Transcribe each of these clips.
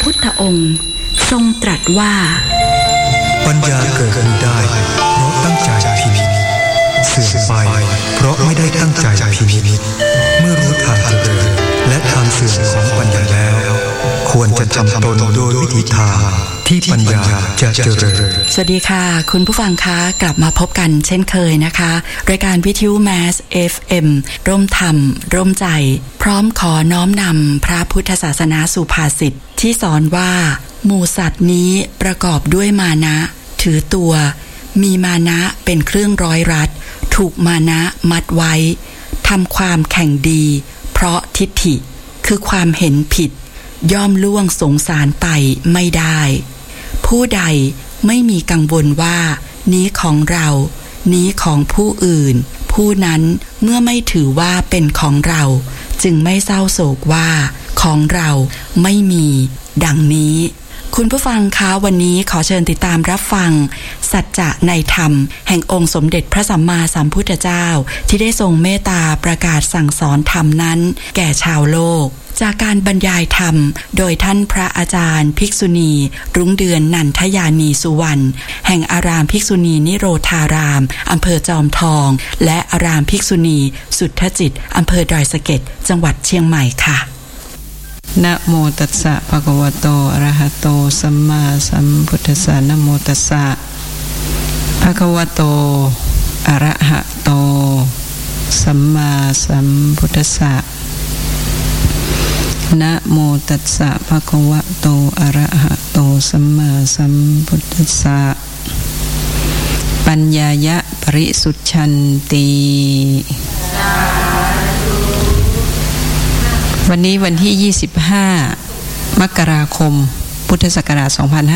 พุทธองค์ทรงตรัสว่าปัญญาเกิดขึ้นได้เพราะตั้งใจพินิจเสื่อมไปเพราะไม่ได้ตั้งใจพินิจเมื่อรู้ทางเจริญและทางเสื่อมของปัญญาแล้วควรจะทำตนโดยวิธีทางที่ปัญญาจะเจริญสวัสดีค่ะคุณผู้ฟังคะกลับมาพบกันเช่นเคยนะคะรายการวิทยุ Mass FM ร่วมธรรมร่วมใจพร้อมขอน้อมนำพระพุทธศาสนาสุภาษิตที่สอนว่าหมู่สัตว์นี้ประกอบด้วยมานะถือตัวมีมานะเป็นเครื่องร้อยรัดถูกมานะมัดไว้ทำความแข่งดีเพราะทิฏฐิคือความเห็นผิดย่อมล่วงสงสารไปไม่ได้ผู้ใดไม่มีกังวลว่านี้ของเรานี้ของผู้อื่นผู้นั้นเมื่อไม่ถือว่าเป็นของเราจึงไม่เศร้าโศกว่าของเราไม่มีดังนี้คุณผู้ฟังคะวันนี้ขอเชิญติดตามรับฟังสัจจะในธรรมแห่งองค์สมเด็จพระสัมมาสัมพุทธเจ้าที่ได้ทรงเมตตาประกาศสั่งสอนธรรมนั้นแก่ชาวโลกจากการบรรยายธรรมโดยท่านพระอาจารย์ภิกษุณีรุ้งเดือนนันทยานีสุวรรณแห่งอารามภิกษุณีนิโรธารามอำเภอจอมทองและอารามภิกษุณีสุทธจิตอำเภอดอยสะเก็ดจังหวัดเชียงใหม่ค่ะนะโมตัสสะภะคะวะโตอะระหะโตสัมมาสัมพุทธัสสะนะโมตัสสะภะคะวะโตอะระหะโตสัมมาสัมพุทธัสสะนะโมตัสสะภะคะวะโตอะระหะโตสัมมาสัมพุทธัสสะปัญญายะปริสุทธิ์ชันติวันนี้วันที่25มกราคมพุทธศักราช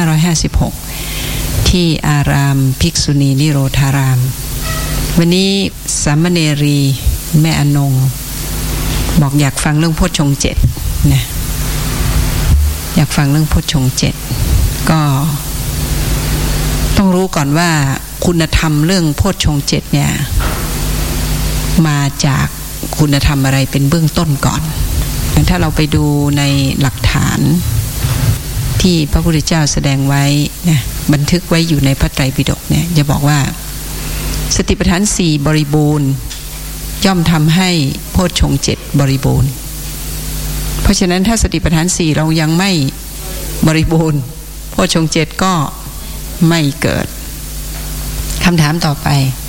2556ที่อารามภิกษุณีนิโรธารามวันนี้สามเณรีแม่อนงบอกอยากฟังเรื่องโพชฌงค์7นะอยากฟังเรื่องโพชฌงค์7ก็ต้องรู้ก่อนว่าคุณธรรมเรื่องโพชฌงค์7เนี่ยมาจากคุณธรรมอะไรเป็นเบื้องต้นก่อนถ้าเราไปดูในหลักฐานที่พระพุทธเจ้าแสดงไว้นะบันทึกไว้อยู่ในพระไตรปิฎกเนี่ยจะบอกว่าสติปัฏฐาน4บริบูรณ์ย่อมทำให้โพชฌงค์7บริบูรณ์เพราะฉะนั้นถ้าสติปัฏฐาน4เรายังไม่บริบูรณ์โพชฌงค์7ก็ไม่เกิดคำถามต่อไป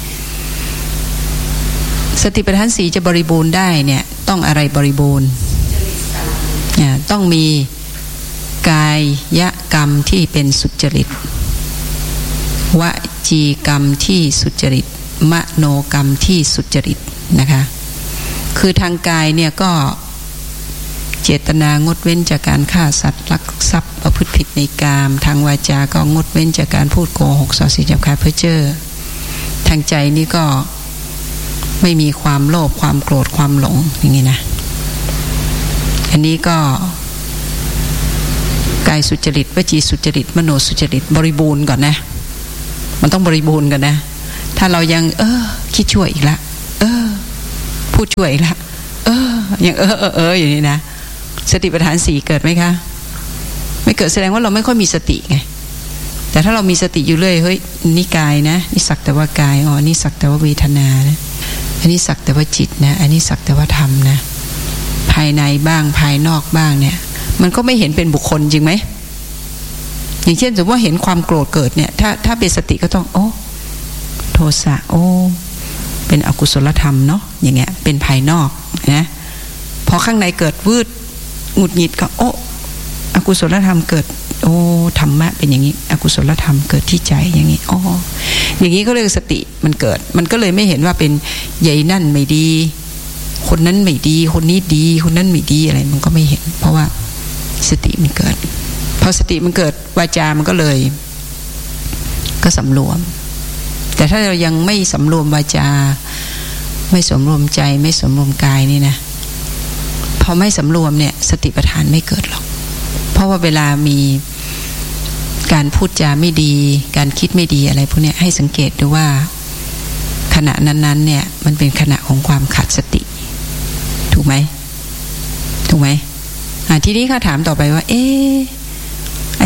สติปัฏฐาน4จะบริบูรณ์ได้เนี่ยต้องอะไรบริบูรณ์ต้องมีกายกรรมที่เป็นสุจริตวจีกรรมที่สุจริตมโนกรรมที่สุจริตนะคะคือทางกายเนี่ยก็เจตนางดเว้นจากการฆ่าสัตว์ลักทรัพย์ประพฤติผิดในกามทางวาจาก็งดเว้นจากการพูดโกหกส่อเสียดหยาบคายเพ้อเจ้อทางใจนี่ก็ไม่มีความโลภความโกรธความหลงอย่างนี้นะอันนี้ก็กายสุจริตวจีสุจริตมโนสุจริตบริบูรณ์ก่อนนะมันต้องบริบูรณ์ก่อนนะถ้าเรายังคิดชั่วอีกละพูดชั่วอีกละยังอย่างนี้นะสติปัฏฐาน4เกิดไหมคะไม่เกิดแสดงว่าเราไม่ค่อยมีสติไงแต่ถ้าเรามีสติอยู่เรื่อยเฮ้ยนี่กายนะนี่สักแต่ว่ากายนี่สักแต่ว่าเวทนานะอันนี้สักแต่ว่าจิตนะอันนี้สักแต่ว่าธรรมนะภายในบ้างภายนอกบ้างเนี่ยมันก็ไม่เห็นเป็นบุคคลจริงไหมอย่างเช่นสมมติว่าเห็นความโกรธเกิดเนี่ยถ้าเป็นสติก็ต้องโทสะเป็นอกุศลธรรมเนาะอย่างเงี้ยเป็นภายนอกนะพอข้างในเกิดวืดหงุดหงิดก็อกุศลธรรมเกิดธรรมะเป็นอย่างนี้อกุศลธรรมเกิดที่ใจอย่างนี้อย่างนี้ก็เรียกสติมันเกิดมันก็เลยไม่เห็นว่าเป็นใหญ่นั่นไม่ดีคนนั้นไม่ดีคนนี้ดีคนนั้นไม่ดีอะไรมันก็ไม่เห็นเพราะว่าสติมันเกิดพอสติมันเกิดวาจามันก็เลยก็สำรวมแต่ถ้าเรายังไม่สำรวมวาจาไม่สำรวมใจไม่สำรวมกายนี่นะพอไม่สำรวมเนี่ยสติปัฏฐานไม่เกิดหรอกเพราะว่าเวลามีการพูดจาไม่ดีการคิดไม่ดีอะไรพวกนี้ให้สังเกตดูว่าขณะนั้นๆเนี่ยมันเป็นขณะของความขาดสติถูกไหมทีนี้ข้าถามต่อไปว่า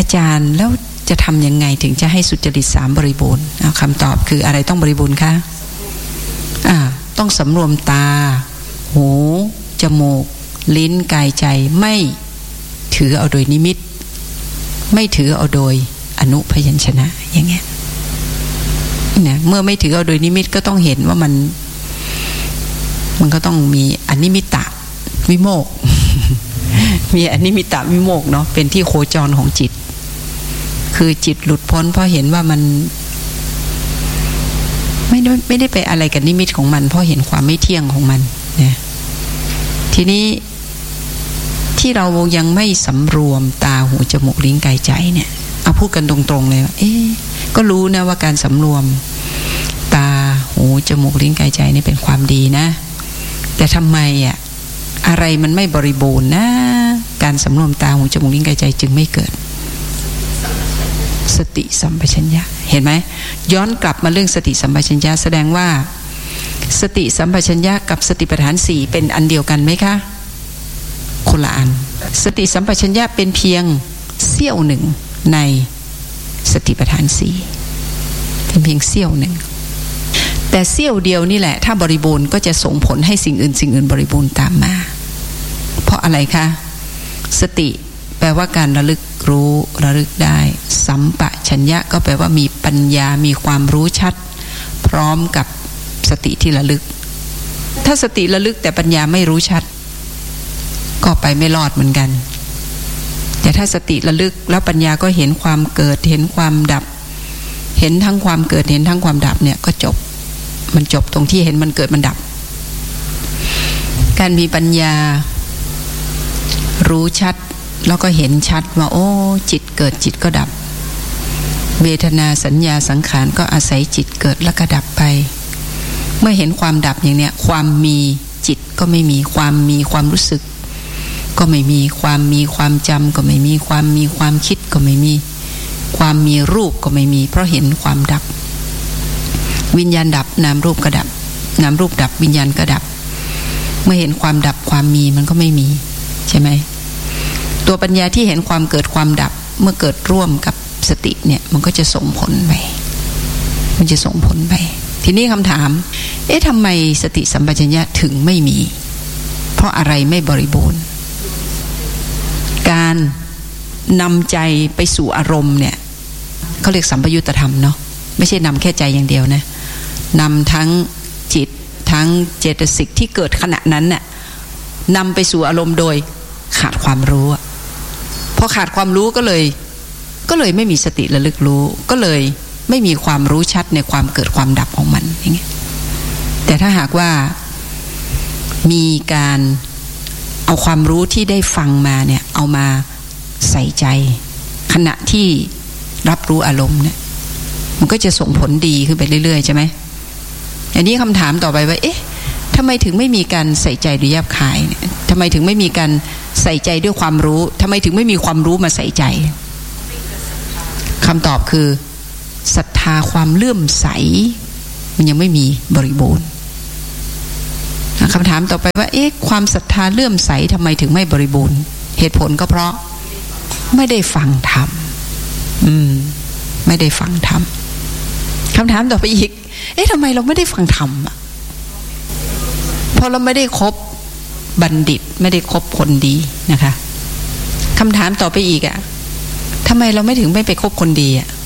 อาจารย์แล้วจะทำยังไงถึงจะให้สุจริต3บริบูรณ์คำตอบคืออะไรต้องบริบูรณ์คะต้องสำรวมตาหูจมูกลิ้นกายใจไม่ถือเอาโดยนิมิตไม่ถือเอาโดยอนุพยัญชนะอย่างเงี้ยนะเมื่อไม่ถือเอาโดยนิมิตก็ต้องเห็นว่ามันก็ต้องมีอนิมิตะวิโมกข์ มีอนิมิตะวิโมกข์เนาะเป็นที่โคจรของจิตคือจิตหลุดพ้นเพราะเห็นว่ามันไม่ได้ไปอะไรกับนิมิตของมันเพราะเห็นความไม่เที่ยงของมันนะทีนี้ที่เรายังไม่สำรวมตาหูจมูกลิ้นกายใจเนี่ยเอาพูดกันตรงๆเลยว่าก็รู้นะว่าการสำรวมตาหูจมูกลิ้นกายใจนี่เป็นความดีนะแต่ทำไมอะไรมันไม่บริบูรณ์นะการสำรวมตาหูจมูกลิ้นกายใจจึงไม่เกิดสติสัมปชัญญะเห็นไหมย้อนกลับมาเรื่องสติสัมปชัญญะแสดงว่าสติสัมปชัญญะกับสติปัฏฐาน4เป็นอันเดียวกันไหมคะคนละอันสติสัมปชัญญะเป็นเพียงเสี้ยวหนึ่งในสติปัฏฐาน4เป็นเพียงเสี้ยวหนึ่งแต่เสี้ยวเดียวนี่แหละถ้าบริบูรณ์ก็จะส่งผลให้สิ่งอื่นบริบูรณ์ตามมาเพราะอะไรคะสติแปลว่าการระลึกรู้ระลึกได้สัมปชัญญะก็แปลว่ามีปัญญามีความรู้ชัดพร้อมกับสติที่ระลึกถ้าสติระลึกแต่ปัญญาไม่รู้ชัดก็ไปไม่รอดเหมือนกันแต่ถ้าสติระลึกแล้วปัญญาก็เห็นความเกิดเห็นความดับเห็นทั้งความเกิดเห็นทั้งความดับเนี่ยก็จบมันจบตรงที่เห็นมันเกิดมันดับการมีปัญญารู้ชัดแล้วก็เห็นชัดว่าโอ้จิตเกิดจิตก็ดับเวทนาสัญญาสังขารก็อาศัยจิตเกิดแล้วก็ดับไปเมื่อเห็นความดับอย่างเนี้ยความมีจิตก็ไม่มีความมีความรู้สึกก็ไม่มีความมีความจำก็ไม่มีความมีความคิดก็ไม่มีความมีรูปก็ไม่มีเพราะเห็นความดับวิญญาณดับนามรูปก็ดับนามรูปดับวิญญาณก็ดับเมื่อเห็นความดับความมีมันก็ไม่มีใช่ไหมตัวปัญญาที่เห็นความเกิดความดับเมื่อเกิดร่วมกับสติเนี่ยมันก็จะส่งผลไปมันจะส่งผลไปทีนี้คำถามทำไมสติสัมปชัญญะถึงไม่มีเพราะอะไรไม่บริบูรณ์การนำใจไปสู่อารมณ์เนี่ยเขาเรียกสัมปยุตธรรมเนาะไม่ใช่นำแค่ใจอย่างเดียวนะนำทั้งจิตทั้งเจตสิกที่เกิดขณะนั้นน่ะนำไปสู่อารมณ์โดยขาดความรู้พอขาดความรู้ก็เลยไม่มีสติระลึกรู้ก็เลยไม่มีความรู้ชัดในความเกิดความดับของมันอย่างเงี้ยแต่ถ้าหากว่ามีการเอาความรู้ที่ได้ฟังมาเนี่ยเอามาใส่ใจขณะที่รับรู้อารมณ์เนี่ยมันก็จะส่งผลดีขึ้นไปเรื่อยๆใช่ไหมอันนี้คำถามต่อไปว่าทำไมถึงไม่มีการใส่ใจโดยแยบคายเนี่ยทำไมถึงไม่มีการใส่ใจด้วยความรู้ทำไมถึงไม่มีความรู้มาใส่ใจคำตอบคือศรัทธาความเลื่อมใสมันยังไม่มีบริบูรณ์คำถามต่อไปว่าความศรัทธาเลื่อมใสทำไมถึงไม่บริบูรณ์เหตุผลก็เพราะไม่ได้ฟังธรรมไม่ได้ฟังธรรมคำถามต่อไปอีกทำไมเราไม่ได้ฟังธรรมเพราะเราไม่ได้คบบัณฑิตไม่ได้คบคนดีนะคะคำถามต่อไปอีกทำไมเราไม่ถึงไม่ไปคบคนดี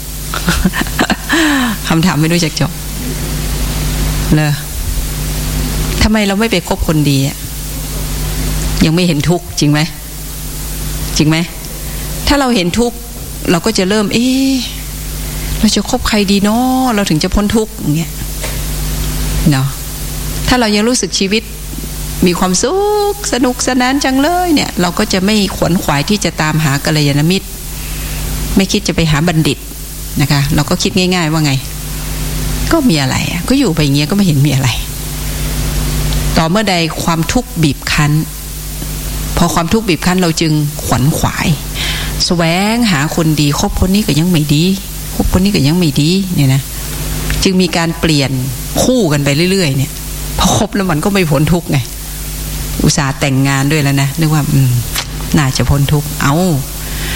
คำถามไม่รู้จักจบเลยทำไมเราไม่ไปคบคนดียังไม่เห็นทุกข์จริงไหมจริงไหมถ้าเราเห็นทุกข์เราก็จะเริ่มเราจะคบใครดีเนาะเราถึงจะพ้นทุกข์อย่างเงี้ยเนาะถ้าเรายังรู้สึกชีวิตมีความสุขสนุกสนานจังเลยเนี่ยเราก็จะไม่ขวนขวายที่จะตามหากัลยาณมิตรไม่คิดจะไปหาบัณฑิตนะคะเราก็คิดง่ายๆว่าไงก็มีอะไรก็อยู่ไปอย่างเงี้ยก็ไม่เห็นมีอะไรต่อเมื่อใดความทุกข์บีบคั้นพอความทุกข์บีบคั้นเราจึงขวนขวายแสวงหาคนดีคบคนนี้ก็ยังไม่ดีคบคนนี้ก็ยังไม่ดีเนี่ยนะจึงมีการเปลี่ยนคู่กันไปเรื่อยๆเนี่ยพอคบแล้วมันก็ไม่พ้นทุกข์ไงอุตส่าห์แต่งงานด้วยแล้วนะนึกว่าน่าจะพ้นทุกข์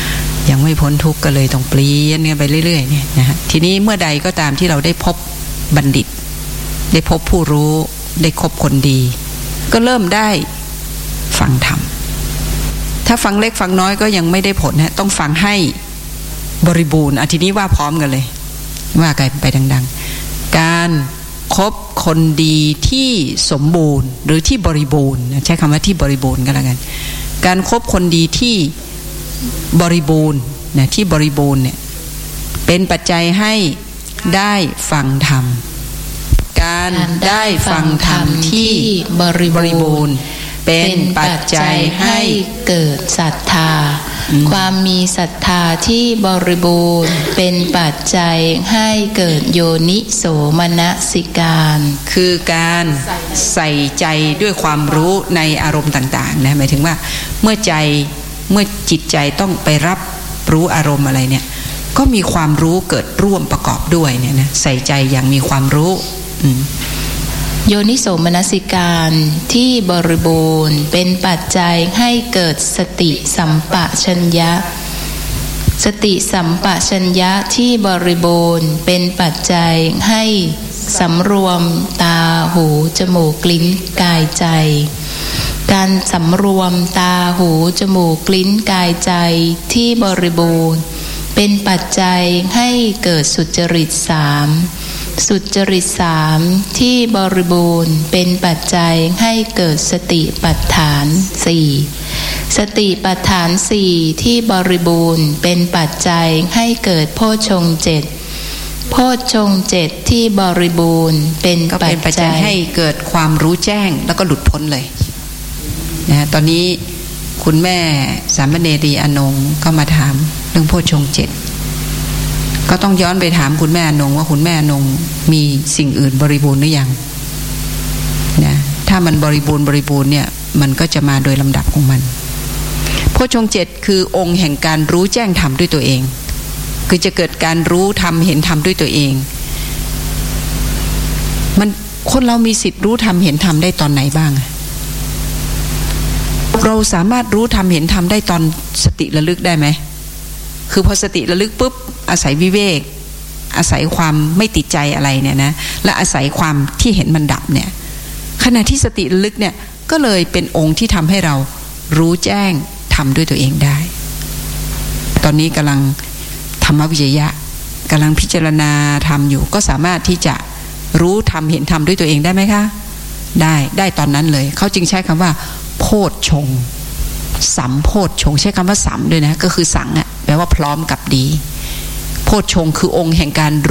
ยังไม่พ้นทุกข์ก็เลยต้องเปลี่ยนกันไปเรื่อยๆเนี่ยนะฮะทีนี้เมื่อใดก็ตามที่เราได้พบบัณฑิตได้พบผู้รู้ได้คบคนดีก็เริ่มได้ฟังธรรมถ้าฟังเล็กฟังน้อยก็ยังไม่ได้ผลฮะต้องฟังให้บริบูรณ์ทีนี้ว่าพร้อมกันเลยว่ากันไปดังๆการคบคนดีที่สมบูรณ์หรือที่บริบูรณ์ใช้คำว่าที่บริบูรณ์ก็แล้วกันการคบคนดีที่บริบูรณ์นะที่บริบูรณ์เนี่ยเป็นปัจจัยให้ได้ฟังธรรมการได้ฟังธรรมที่บริบูรณ์เป็นปัจจัยให้เกิดศรัทธาความมีศรัทธาที่บริบูรณ์เป็นปัจจัยให้เกิดโยนิโสมนสิการคือการใส่ใจด้วยความรู้ในอารมณ์ต่างๆนะหมายถึงว่าเมื่อจิตใจต้องไปรับรู้อารมณ์อะไรเนี่ยก็มีความรู้เกิดร่วมประกอบด้วยเนี่ยนะใส่ใจอย่างมีความรู้โยนิโสมนสิการที่บริบูรณ์เป็นปัจจัยให้เกิดสติสัมปชัญญะสติสัมปชัญญะที่บริบูรณ์เป็นปัจจัยให้สำรวมตาหูจมูกลิ้นกายใจการสำรวมตาหูจมูกลิ้นกายใจที่บริบูรณ์เป็นปัจจัยให้เกิดสุจริตสามสุจริตสามที่บริบูรณ์เป็นปัจจัยให้เกิดสติปัฏฐานสี่สติปัฏฐานสี่ที่บริบูรณ์เป็นปัจจัยให้เกิดโพชฌงค์เจ็ดโพชฌงค์เจ็ดที่บริบูรณ์เป็นปัจจัยให้เกิดความรู้แจ้งแล้วก็หลุดพ้นเลยนะตอนนี้คุณแม่สามเณรีอนงก็มาถามเรื่องโพชฌงค์เจ็ดก็ต้องย้อนไปถามคุณแม่อนงว่าคุณแม่อนงมีสิ่งอื่นบริบูรณ์หรือยังนะถ้ามันบริบูรณ์เนี่ยมันก็จะมาโดยลำดับของมันโพชฌงค์เจ็ดคือองค์แห่งการรู้แจ้งธรรมด้วยตัวเองคือจะเกิดการรู้ธรรมเห็นธรรมด้วยตัวเองมันคนเรามีสิทธิ์รู้ธรรมเห็นธรรมได้ตอนไหนบ้างเราสามารถรู้ธรรมเห็นธรรมได้ตอนสติระลึกได้ไหมคือพอสติระลึกปุ๊บอาศัยวิเวกอาศัยความไม่ติดใจอะไรเนี่ยนะและอาศัยความที่เห็นมันดับเนี่ยขณะที่สติระลึกเนี่ยก็เลยเป็นองค์ที่ทำให้เรารู้แจ้งทำด้วยตัวเองได้ตอนนี้กำลังธรรมวิจยะกำลังพิจารณาธรรมอยู่ก็สามารถที่จะรู้ธรรมเห็นธรรมด้วยตัวเองได้ไหมคะได้ตอนนั้นเลยเขาจึงใช้คำว่าโพชฌงค์สัมโพชฌงค์ใช้คำว่าสัมด้วยนะก็คือสังแปลว่าพร้อมกับดีโพชฌงค์คือองค์แห่งการ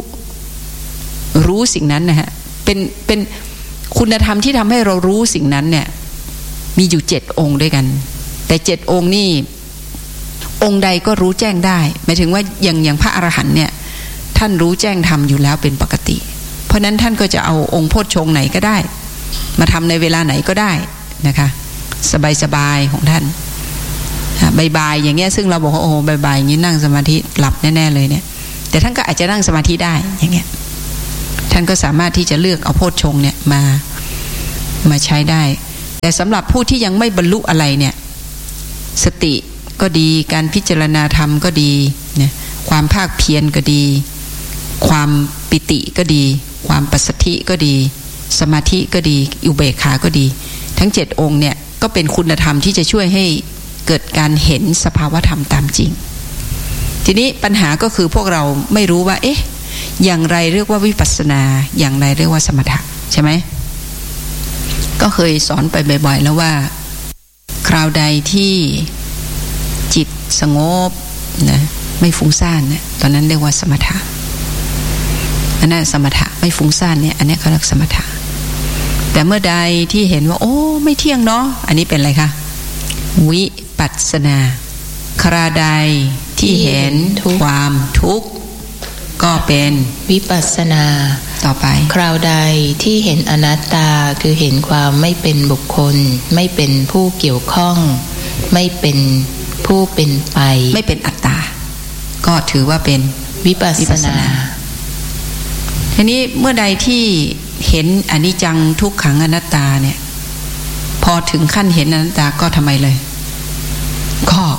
รู้สิ่งนั้นนะฮะเป็นคุณธรรมที่ทำให้เรารู้สิ่งนั้นเนี่ยมีอยู่7องค์ด้วยกันแต่7องค์นี่องค์ใดก็รู้แจ้งได้หมายถึงว่าอย่างพระอรหันต์เนี่ยท่านรู้แจ้งธรรมอยู่แล้วเป็นปกติเพราะนั้นท่านก็จะเอาองค์โพชฌงค์ไหนก็ได้มาทำในเวลาไหนก็ได้นะคะสบายๆของท่านบ่ายๆอย่างเงี้ยซึ่งเราบอกว่าโอ้บ่ายๆอย่างนี้นั่งสมาธิหลับแน่ๆเลยเนี่ยแต่ท่านก็อาจจะนั่งสมาธิได้อย่างเงี้ยท่านก็สามารถที่จะเลือกเอาโพชฌงค์เนี่ยมาใช้ได้แต่สำหรับผู้ที่ยังไม่บรรลุอะไรเนี่ยสติก็ดีการพิจารณาธรรมก็ดีเนี่ยความภาคเพียรก็ดีความปิติก็ดีความปัสสัทธิก็ดีสมาธิก็ดีอุเบกขาก็ดีทั้ง7องค์เนี่ยก็เป็นคุณธรรมที่จะช่วยให้เกิดการเห็นสภาวธรรมตามจริงทีนี้ปัญหาก็คือพวกเราไม่รู้ว่าอย่างไรเรียกว่าวิปัสสนาอย่างไรเรียกว่าสมถะใช่ไหมก็เคยสอนไปบ่อยๆแล้วว่าคราวใดที่จิตสงบนะไม่ฟุ้งซ่านนะตอนนั้นเรียกว่าสมถะอันนั้นสมถะไม่ฟุ้งซ่านเนี่ยอันนี้เขาเรียกสมถะแต่เมื่อใดที่เห็นว่าโอ้ไม่เที่ยงเนาะอันนี้เป็นอะไรคะวิปัสสนาคราใดที่เห็นความทุกข์ก็เป็นวิปัสสนาต่อไปคราวใดที่เห็นอนัตตาคือเห็นความไม่เป็นบุคคลไม่เป็นผู้เกี่ยวข้องไม่เป็นผู้เป็นไปไม่เป็นอัตตาก็ถือว่าเป็นวิปัสสนาทีนี้เมื่อใดที่เห็นอนิจจังทุกขังอนัตตาเนี่ยพอถึงขั้นเห็นอนัตตาก็ทำไมเลยก็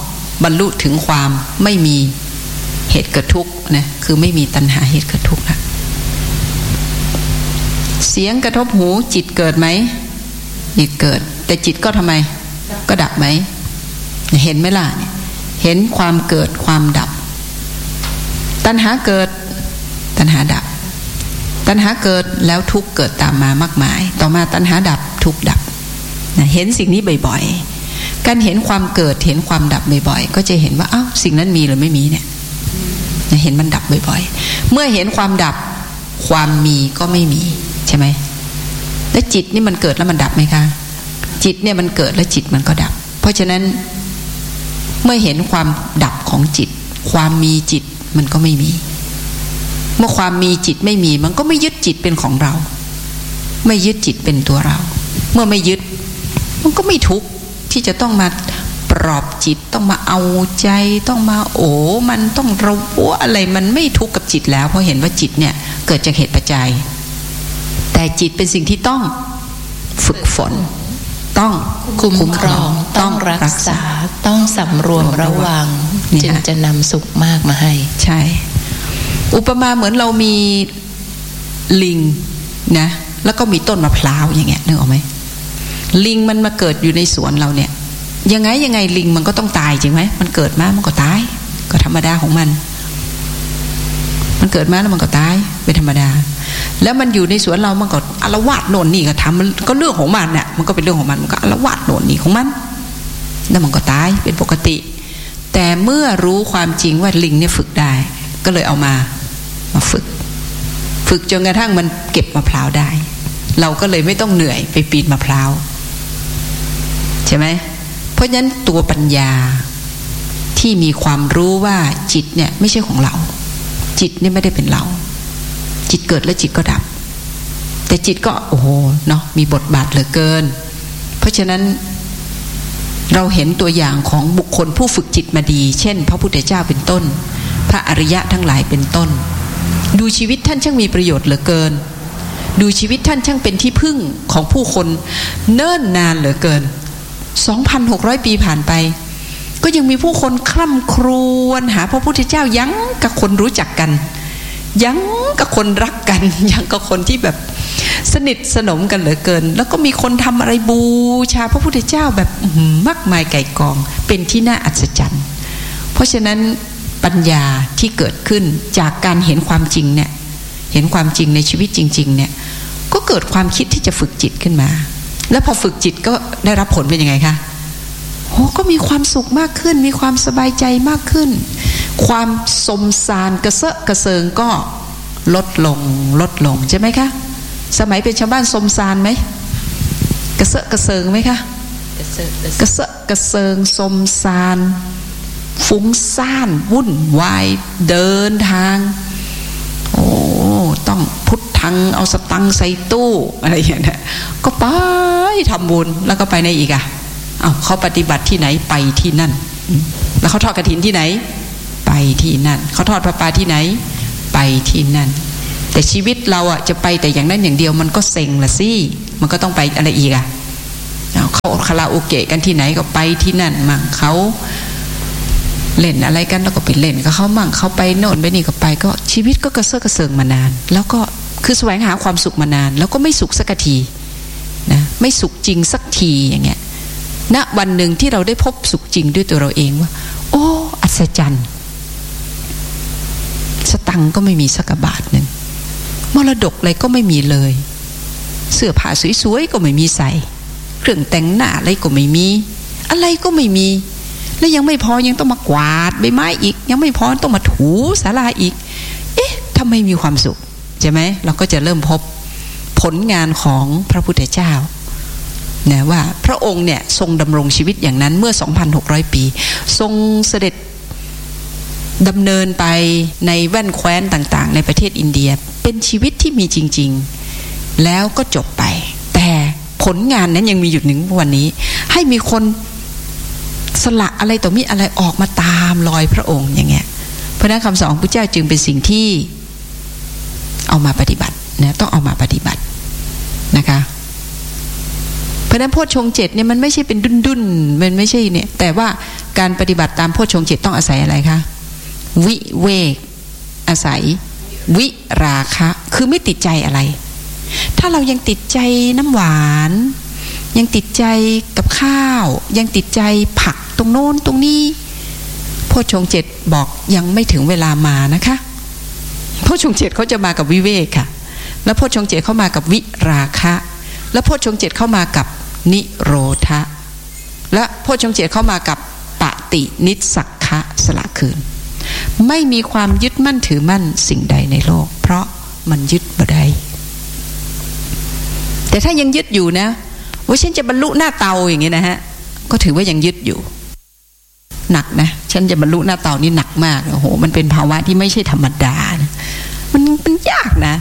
บรรลุถึงความไม่มีเหตุเกิดทุกข์นะคือไม่มีตัณหาเหตุเกิดทุกข์ละเสียงกระทบหูจิตเกิดไหมจิตเกิดแต่จิตก็ทำไมก็ดับไหมเห็นไหมล่ะเห็นความเกิดความดับตัณหาเกิดตัณหาดับตัณหาเกิดแล้วทุกข์เกิดตามมามากมายต่อมาตัณหาดับทุกข์ดับเห็นสิ่งนี้บ่อยๆการเห็นความเกิดเห็นความดับบ่อยๆก็จะเห็นว่าอ้าวสิ่งนั้นมีหรือไม่มีเนี่ยเห็นมันดับบ่อยๆเมื่อเห็นความดับความมีก็ไม่มีใช่ไหมแล้วจิตนี่มันเกิดแล้วมันดับไหมคะจิตเนี่ยมันเกิดแล้วจิตมันก็ดับเพราะฉะนั้นเมื่อเห็นความดับของจิตความมีจิตมันก็ไม่มีเมื่อความมีจิตไม่มีมันก็ไม่ยึดจิตเป็นของเราไม่ยึดจิตเป็นตัวเราเมื่อไม่ยึดมันก็ไม่ทุกข์ที่จะต้องมาปลอบจิตต้องมาเอาใจต้องมามันต้องระวัวอะไรมันไม่ทุกข์กับจิตแล้วเพราะเห็นว่าจิตเนี่ยเกิดจากเหตุปัจจัยแต่จิตเป็นสิ่งที่ต้องฝึกฝนต้องคุ้มครองต้องรักษาต้องสำรวมระวังจึงจะนำสุขมากมาให้ใช่อุปมาเหมือนเรามีลิงนะแล้วก็มีต้นมะพร้าวอย่างเงี้ยนึกออกไหมลิงมันมาเกิดอยู่ในสวนเราเนี่ยยังไงลิงมันก็ต้องตายจริงไหมมันเกิดมามันก็ตายก็ธรรมดาของมันเกิดมาแล้วมันก็ตายเป็นธรรมดาแล้วมันอยู่ในสวนเรามันก็อาละวาดโน่นนี่ก็ทำมันก็เรื่องของมันเนี่ยมันก็เป็นเรื่องของมันมันก็อาละวาดโน่นนี่ของมันแล้วมันก็ตายเป็นปกติแต่เมื่อรู้ความจริงว่าลิงเนี่ยฝึกได้ก็เลยเอามาฝึกจนกระทั่งมันเก็บมะพร้าวได้เราก็เลยไม่ต้องเหนื่อยไปปีนมะพร้าวใช่ไหมเพราะฉะนั้นตัวปัญญาที่มีความรู้ว่าจิตเนี่ยไม่ใช่ของเราจิตเนี่ยไม่ได้เป็นเราจิตเกิดแล้วจิตก็ดับแต่จิตก็เนาะมีบทบาทเหลือเกินเพราะฉะนั้นเราเห็นตัวอย่างของบุคคลผู้ฝึกจิตมาดีเช่นพระพุทธเจ้าเป็นต้นพระอริยะทั้งหลายเป็นต้นดูชีวิตท่านช่างมีประโยชน์เหลือเกินดูชีวิตท่านช่างเป็นที่พึ่งของผู้คนเนิ่นนานเหลือเกิน 2,600 ปีผ่านไปก็ยังมีผู้คนคร่ำครวญหาพระพุทธเจ้ายังกับคนรู้จักกันยังกับคนรักกันยังกับคนที่แบบสนิทสนมกันเหลือเกินแล้วก็มีคนทำอะไรบูชาพระพุทธเจ้าแบบมากมายไก่กองเป็นที่น่าอัศจรรย์เพราะฉะนั้นปัญญาที่เกิดขึ้นจากการเห็นความจริงเนี่ยเห็นความจริงในชีวิตจริงๆเนี่ยก็เกิดความคิดที่จะฝึกจิตขึ้นมาแล้วพอฝึกจิตก็ได้รับผลเป็นยังไงคะก็มีความสุขมากขึ้นมีความสบายใจมากขึ้นความสมสารกระเซาะกระเซิงก็ลดลงใช่ไหมคะสมัยเป็นชาวบ้านสมสารไหมกระเซาะกระเซิงไหมคะกระเซาะกระเซิงสมสารฟุ้งซ่านวุ่นวายเดินทางต้องพุทธังเอาสตังค์ใส่ตู้อะไรอย่างเงี้ยก็ไปทำบุญแล้วก็ไปในอีกเขาปฏิบัติที่ไหนไปที่นั่นแล้วเขาทอดกฐินที่ไหนไปที่นั่นเขาทอดพระป่าที่ไหนไปที่นั่นแต่ชีวิตเราจะไปแต่อย่างนั้นอย่างเดียวมันก็เซ็งละสิมันก็ต้องไปอะไรอีกเขาคาราโอเกะกันที่ไหนก็ไปที่นั่นมั่งเขาเล่นอะไรกันแล้วก็ไปเล่นกับเขามั่งเขาไปโน่นไปนี่ก็ไปก็ชีวิตก็กระเซาะกระเซิงมานานแล้วก็คือแสวงหาความสุขมานานแล้วก็ไม่สุขสักทีนะไม่สุขจริงสักทีอย่างเงี้ยณวันหนึ่งที่เราได้พบสุขจริงด้วยตัวเราเองว่าอัศจรรย์สตังค์ก็ไม่มีสักบาทนึงมรดกอะไรก็ไม่มีเลยเสื้อผ้าสวยๆก็ไม่มีใส่เครื่องแต่งหน้าอะไรก็ไม่มีอะไรก็ไม่มีแล้วยังไม่พอยังต้องมากวาดใบไม้อีกยังไม่พอต้องมาถูศาลาอีกทำไมมีความสุขใช่ไหมเราก็จะเริ่มพบผลงานของพระพุทธเจ้านะว่าพระองค์เนี่ยทรงดำรงชีวิตอย่างนั้นเมื่อ 2,600 ปีทรงเสด็จดำเนินไปในแว่นแคว้นต่างๆในประเทศอินเดียเป็นชีวิตที่มีจริงๆแล้วก็จบไปแต่ผลงานนั้นยังมีอยู่ถึงวันนี้ให้มีคนสละอะไรต่อมีอะไรออกมาตามรอยพระองค์อย่างเงี้ยเพราะนั้นคำสอนของพระเจ้าจึงเป็นสิ่งที่เอามาปฏิบัตินะต้องเอามาปฏิบัตินะคะเพราะนั้นโพชฌงค์ 7เนี่ยมันไม่ใช่เป็นดุนๆมันไม่ใช่เนี่ยแต่ว่าการปฏิบัติตามโพชฌงค์7ต้องอาศัยอะไรคะวิเวกอาศัยวิราคะคือไม่ติดใจอะไรถ้าเรายังติดใจน้ำหวานยังติดใจกับข้าวยังติดใจผักตรงโน้นตรงนี้โพชฌงค์7บอกยังไม่ถึงเวลามานะคะโพชฌงค์7เขาจะมากับวิเวกค่ะแล้วโพชฌงค์7เข้ามากับวิราคะแล้วโพชฌงค์7เข้ามากับนิโรธะและโพชฌงค์7เข้ามากับปฏินิสสักขะสละคืนไม่มีความยึดมั่นถือมั่นสิ่งใดในโลกเพราะมันยึดบ่ได้แต่ถ้ายังยึดอยู่นะว่าฉันจะบรรลุหน้าเตาอย่างนี้นะฮะก็ถือว่ายังยึดอยู่หนักนะฉันจะบรรลุหน้าเตานี่หนักมากโอ้โหมันเป็นภาวะที่ไม่ใช่ธรรมดานะมันยากนะ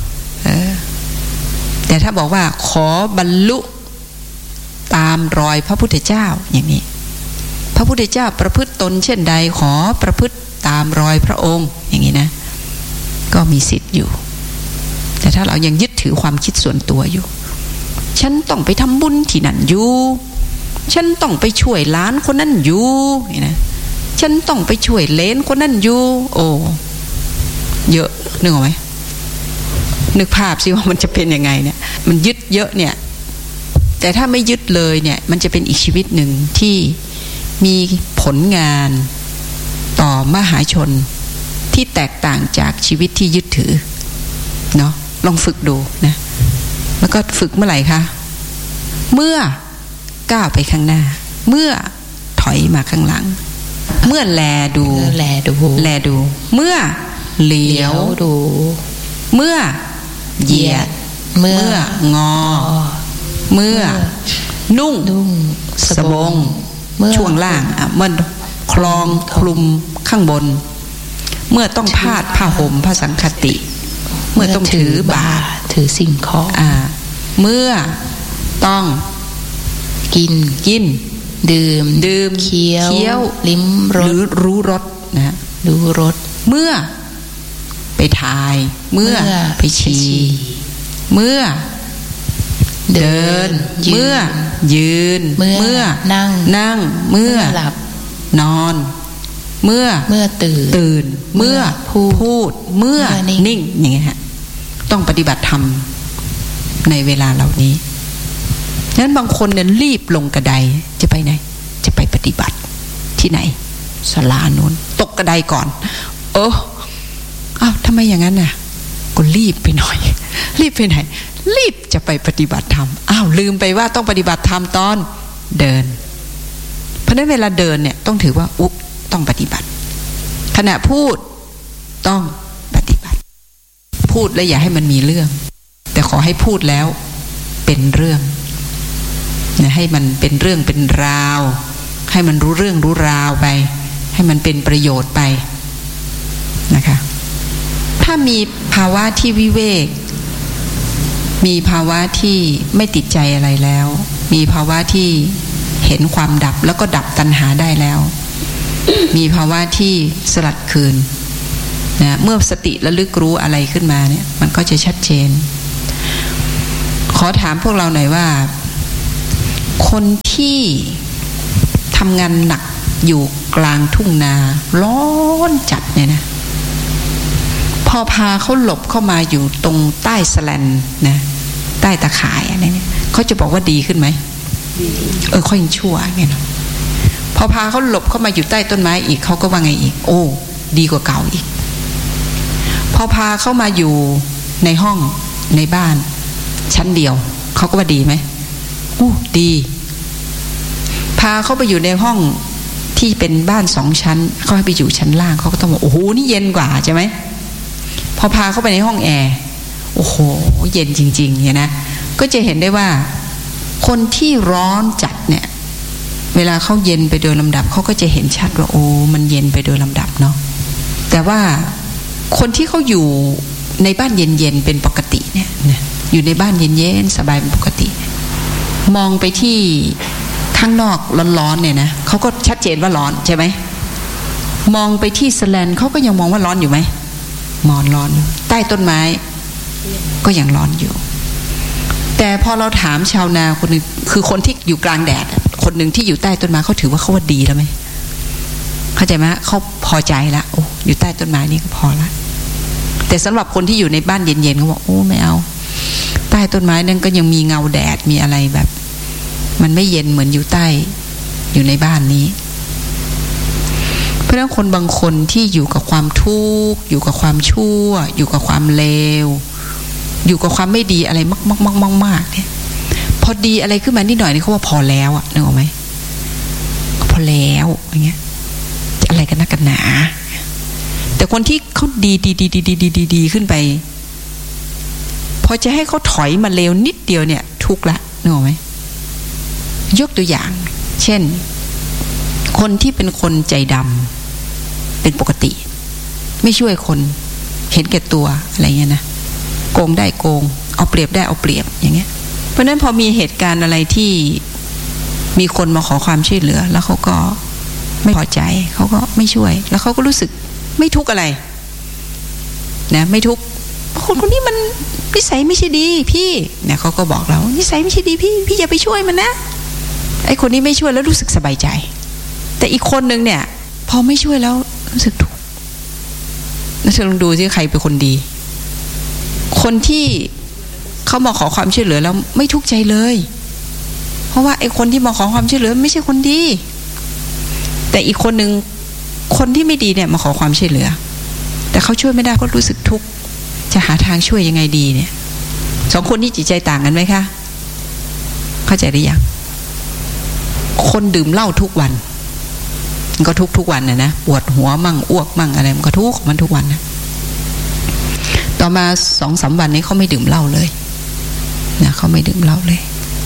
แต่ถ้าบอกว่าขอบรรลุตามรอยพระพุทธเจ้าอย่างนี้พระพุทธเจ้าประพฤติตนเช่นใดขอประพฤติตามรอยพระองค์อย่างนี้นะก็มีสิทธิ์อยู่แต่ถ้าเรายังยึดถือความคิดส่วนตัวอยู่ฉันต้องไปทำบุญที่นั่นอยู่ฉันต้องไปช่วยหลานคนนั้นอยู่นี่นะฉันต้องไปช่วยเลนคนนั้นอยู่โอ้เยอะนึกออกไหมนึกภาพสิว่ามันจะเป็นยังไงเนี่ยมันยึดเยอะเนี่ยแต่ถ้าไม่ยึดเลยเนี่ยมันจะเป็นอีกชีวิตหนึ่งที่มีผลงานต่อมหาชนที่แตกต่างจากชีวิตที่ยึดถือเนาะลองฝึกดูนะแล้วก็ฝึกเมื่อไหร่คะเมื่อก้าวไปข้างหน้าเมื่อถอยมาข้างหลังเมื่อแลดูเมื่อเหลียวดูเมื่อเหยียดเมื่องอเมื่อนุ่งสบงช่วงล่างเมื่อคลองคลุมข้างบนเมื่อต้องพาดผ้าห่มผ้าสังคติเมื่อต้องถือบาตรถือสิ่งของเมื่อต้องกินดื่มเคี้ยวลิ้มรสหรือรู้รสนะรู้รสเมื่อไปถ่ายเมื่อไปฉี่เมื่อเดินเมื่อยืนเมื่อนั่งเมื่อหลับนอนเมื่อตื่นเมื่อพูดเมื่อนิ่งอย่างเงี้ยฮะต้องปฏิบัติธรรมในเวลาเหล่านี้นั้นบางคนเนี่ยรีบลงกระไดจะไปไหนจะไปปฏิบัติที่ไหนศาลาโน้นตกกระไดก่อนอ้าวทำไมอย่างนั้นน่ะก็รีบไปหน่อยรีบไปไหนรีบจะไปปฏิบัติธรรมอ้าวลืมไปว่าต้องปฏิบัติธรรมตอนเดินเพราะนั้นเวลาเดินเนี่ยต้องถือว่าต้องปฏิบัติขณะพูดต้องปฏิบัติพูดแล้วอย่าให้มันมีเรื่องแต่ขอให้พูดแล้วเป็นเรื่องนะให้มันเป็นเรื่องเป็นราวให้มันรู้เรื่องรู้ราวไปให้มันเป็นประโยชน์ไปนะคะถ้ามีภาวะที่วิเวกมีภาวะที่ไม่ติดใจอะไรแล้วมีภาวะที่เห็นความดับแล้วก็ดับตัณหาได้แล้วมีภาวะที่สลัดคืนนะเมื่อสติระลึกรู้อะไรขึ้นมาเนี่ยมันก็จะชัดเจนขอถามพวกเราหน่อยว่าคนที่ทำงานหนักอยู่กลางทุ่งนาร้อนจัดเนี่ยนะพอพาเขาหลบเข้ามาอยู่ตรงใต้แสแลนนะใต้ตะข่ายอะไรเนี่ยเขาจะบอกว่าดีขึ้นไหมค่อยชั่วไงเนาะพอพาเขาหลบเข้ามาอยู่ใต้ต้นไม้อีกเขาก็ว่าไงอีกโอ้ดีกว่าเก่าอีกพอพาเข้ามาอยู่ในห้องในบ้านชั้นเดียวเขาก็ว่าดีไหมดีพาเขาไปอยู่ในห้องที่เป็นบ้าน2 ชั้นเขาให้ไปอยู่ชั้นล่างเขาก็ต้องบอกโอ้โหนี่เย็นกว่าใช่ไหมพอพาเข้าไปในห้องแอร์โอ้โหเย็นจริงๆเนี่ยนะก็จะเห็นได้ว่าคนที่ร้อนจัดเนี่ยเวลาเขาเย็นไปโดยลำดับเขาก็จะเห็นชัดว่าโอ้มันเย็นไปโดยลำดับเนาะแต่ว่าคนที่เขาอยู่ในบ้านเย็นๆเป็นปกติเนี่ยอยู่ในบ้านเย็นๆสบายเป็นปกติมองไปที่ข้างนอกร้อนๆเนี่ยนะเขาก็ชัดเจนว่าร้อนใช่ไหมมองไปที่สแลนเขาก็ยังมองว่าร้อนอยู่ไหมร้อนใต้ต้นไม้ก็ยังร้อนอยู่แต่พอเราถามชาวนาคนนึงคือคนที่อยู่กลางแดดคนหนึ่งที่อยู่ใต้ต้นไม้เขาถือว่าเขาว่าดีแล้วไหมเข้าใจไหมเขาพอใจละโอ้อยู่ใต้ต้นไม้นี่ก็พอละแต่สำหรับคนที่อยู่ในบ้านเย็นๆเขาบอกโอ้ไม่เอาใต้ต้นไม้นั่นก็ยังมีเงาแดดมีอะไรแบบมันไม่เย็นเหมือนอยู่ใต้อยู่ในบ้านนี้เพราะฉะนั้นคนบางคนที่อยู่กับความทุกข์อยู่กับความชั่วอยู่กับความเลวอยู่กับความไม่ดีอะไรมากๆเนี่ยพอดีอะไรขึ้นมานิดหน่อยนี่เขาว่าพอแล้วอะนึกออกไหมพอแล้วอย่างเงี้ยจะอะไรกันนักกันหนาแต่คนที่เขาดีขึ้นไปพอจะให้เขาถอยมาเลวนิดเดียวเนี่ยทุกข์ละนึกออกไหมยกตัวอย่างเช่นคนที่เป็นคนใจดำเป็นปกติไม่ช่วยคนเห็นแก่ตัวอะไรเงี้ยนะโกงได้โกงเอาเปรียบได้เอาเปรียบอย่างเงี้ยเพราะนั้นพอมีเหตุการณ์อะไรที่มีคนมาขอความช่วยเหลือแล้วเขาก็ไม่พอใจเขาก็ไม่ช่วยแล้วเขาก็รู้สึกไม่ทุกข์อะไรนะไม่ทุกข์คนนี้มันนิสัยไม่ใช่ดีพี่เนี่ยเขาก็บอกเรานิสัยไม่ใช่ดีพี่อย่าไปช่วยมันนะไอ้คนนี้ไม่ช่วยแล้วรู้สึกสบายใจแต่อีกคนนึงเนี่ยพอไม่ช่วยแล้วรู้สึกทุกข์แล้วเธอลองดูสิใครเป็นคนดีคนที่เขามาขอความช่วยเหลือแล้วไม่ทุกข์ใจเลยเพราะว่าไอ้คนที่มาขอความช่วยเหลือไม่ใช่คนดีแต่อีกคนนึงคนที่ไม่ดีเนี่ยมาขอความช่วยเหลือแต่เขาช่วยไม่ได้ก็รู้สึกทุกข์จะหาทางช่วยยังไงดีเนี่ยสองคนนี้จิตใจต่างกันไหมคะเข้าใจหรือยังคนดื่มเหล้าทุกวันมันก็ทุกวันนะปวดหัวมั่งอ้วกมั่งอะไรมันก็ทุกมันทุกวันนะต่อมา 2-3 วันนี้เขาไม่ดื่มเหล้าเลยนะเขาไม่ดื่มเหล้าเลย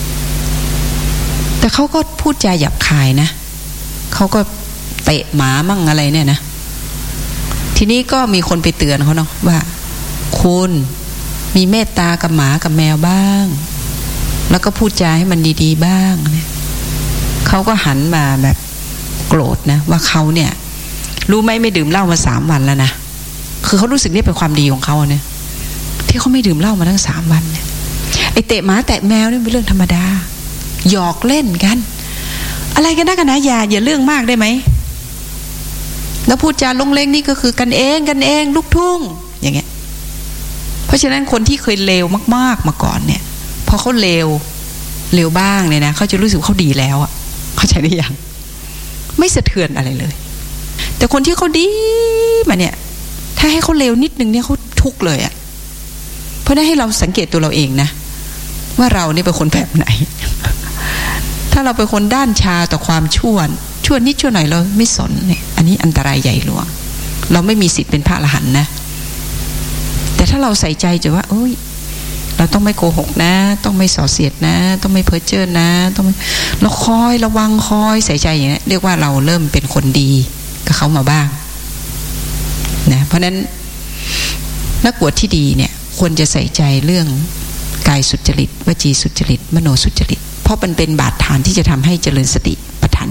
แต่เขาก็พูดจาหยาบคายนะเขาก็เตะหมามั่งอะไรเนี่ยนะทีนี้ก็มีคนไปเตือนเขาเนาะว่าคุณมีเมตตากับหมากับแมวบ้างแล้วก็พูดจาให้มันดีๆบ้างเนี่ยเขาก็หันมาแบบโกรธนะว่าเขาเนี่ยรู้ไหมไม่ดื่มเหล้ามา3 วันแล้วนะคือเขารู้สึกนี่เป็นความดีของเขาเนี่ยที่เขาไม่ดื่มเหล้ามาตั้ง3 วันเนี่ยไอเตะหมาแตะแมวนี่เป็นเรื่องธรรมดาหยอกเล่นกันอะไรกันนักกันนะอย่าเรื่องมากได้ไหมแล้วพูดจาลงเล้งนี่ก็คือกันเองลูกทุ่งอย่างเงี้ยเพราะฉะนั้นคนที่เคยเลวมากๆมาก่อนเนี่ยพอเขาเลวบ้างเนี่ยนะเขาจะรู้สึกเขาดีแล้วอ่ะเข้าใจได้ยังไม่สะเทือนอะไรเลยแต่คนที่เขาดีมาเนี่ยถ้าให้เขาเลวนิดนึงเนี่ยเขาทุกข์เลยอ่ะเพราะนั้นให้เราสังเกตตัวเราเองนะว่าเราเนี่ยเป็นคนแบบไหนถ้าเราเป็นคนด้านชาต่อความชั่วนิดชั่วหน่อยเราไม่สนเนี่ยอันนี้อันตรายใหญ่หลวงเราไม่มีสิทธิ์เป็นพระอรหันต์นะแต่ถ้าเราใส่ใจจะว่าโอ้ยเราต้องไม่โกหกนะต้องไม่ส่อเสียดนะต้องไม่เพ้อเจ้อนะต้องเราคอยระวังคอยใส่ใจอย่างนี้เรียกว่าเราเริ่มเป็นคนดีกับเขามาบ้างนะเพราะนั้นนักบวชที่ดีเนี่ยควรจะใส่ใจเรื่องกายสุจริตวจีสุจริตมโนสุจริตเพราะมันเป็นบาดฐานที่จะทำให้เจริญสติปัฏฐาน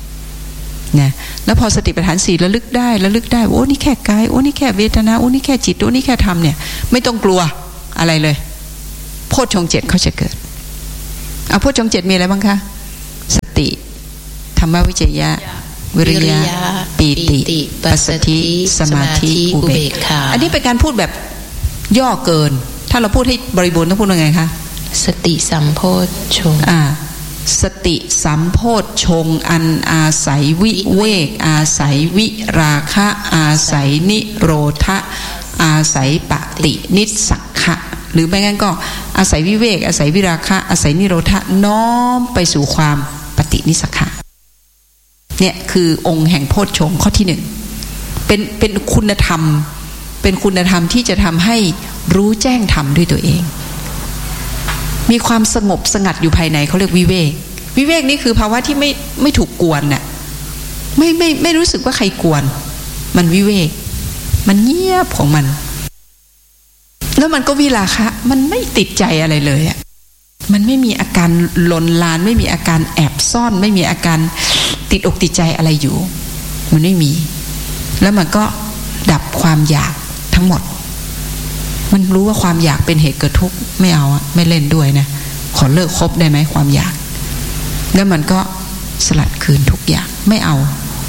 4นะแล้วพอสติปัฏฐาน4ระลึกได้โอ้นี่แค่กายโอ้นี่แค่เวทนาโอ้นี่แค่จิตโอ้นี่แค่ธรรมเนี่ยไม่ต้องกลัวอะไรเลยโพชฌงค์ 7เขาจะเกิดเอาโพชฌงค์ 7มีอะไรบ้างคะสติธรรมวิจยะวิริยะปีติปัสสธิสมาธิอุเบกขาอันนี้เป็นการพูดแบบย่อเกินถ้าเราพูดให้บริบูรณ์ต้องพูดว่าไงคะสติสัมโพชฌงค์สติสัมโพชฌงค์อันอาศัยวิเวกอาศัยวิราคะอาศัยนิโรธะอาศัยปฏินิสสักขะหรือไม่งั้นก็อาศัยวิเวกอาศัยวิราคะอาศัยนิโรธะน้อมไปสู่ความปฏินิสสักขะเนี่ยคือองค์แห่งโพชฌงค์ข้อที่1เป็นคุณธรรมที่จะทำให้รู้แจ้งธรรมด้วยตัวเองมีความสงบสงัดอยู่ภายในเขาเรียกวิเวกนี่คือภาวะที่ไม่ถูกกวนน่ะไม่รู้สึกว่าใครกวนมันวิเวกมันเงียบของมันแล้วมันก็วิราคะมันไม่ติดใจอะไรเลยอ่ะมันไม่มีอาการลนลานไม่มีอาการแอบซ่อนไม่มีอาการติดอกติดใจอะไรอยู่มันไม่มีแล้วมันก็ดับความอยากทั้งหมดมันรู้ว่าความอยากเป็นเหตุเกิดทุกข์ไม่เอาอะไม่เล่นด้วยนะขอเลิกคบได้ไหมความอยากแล้วมันก็สลัดคืนทุกอย่างไม่เอา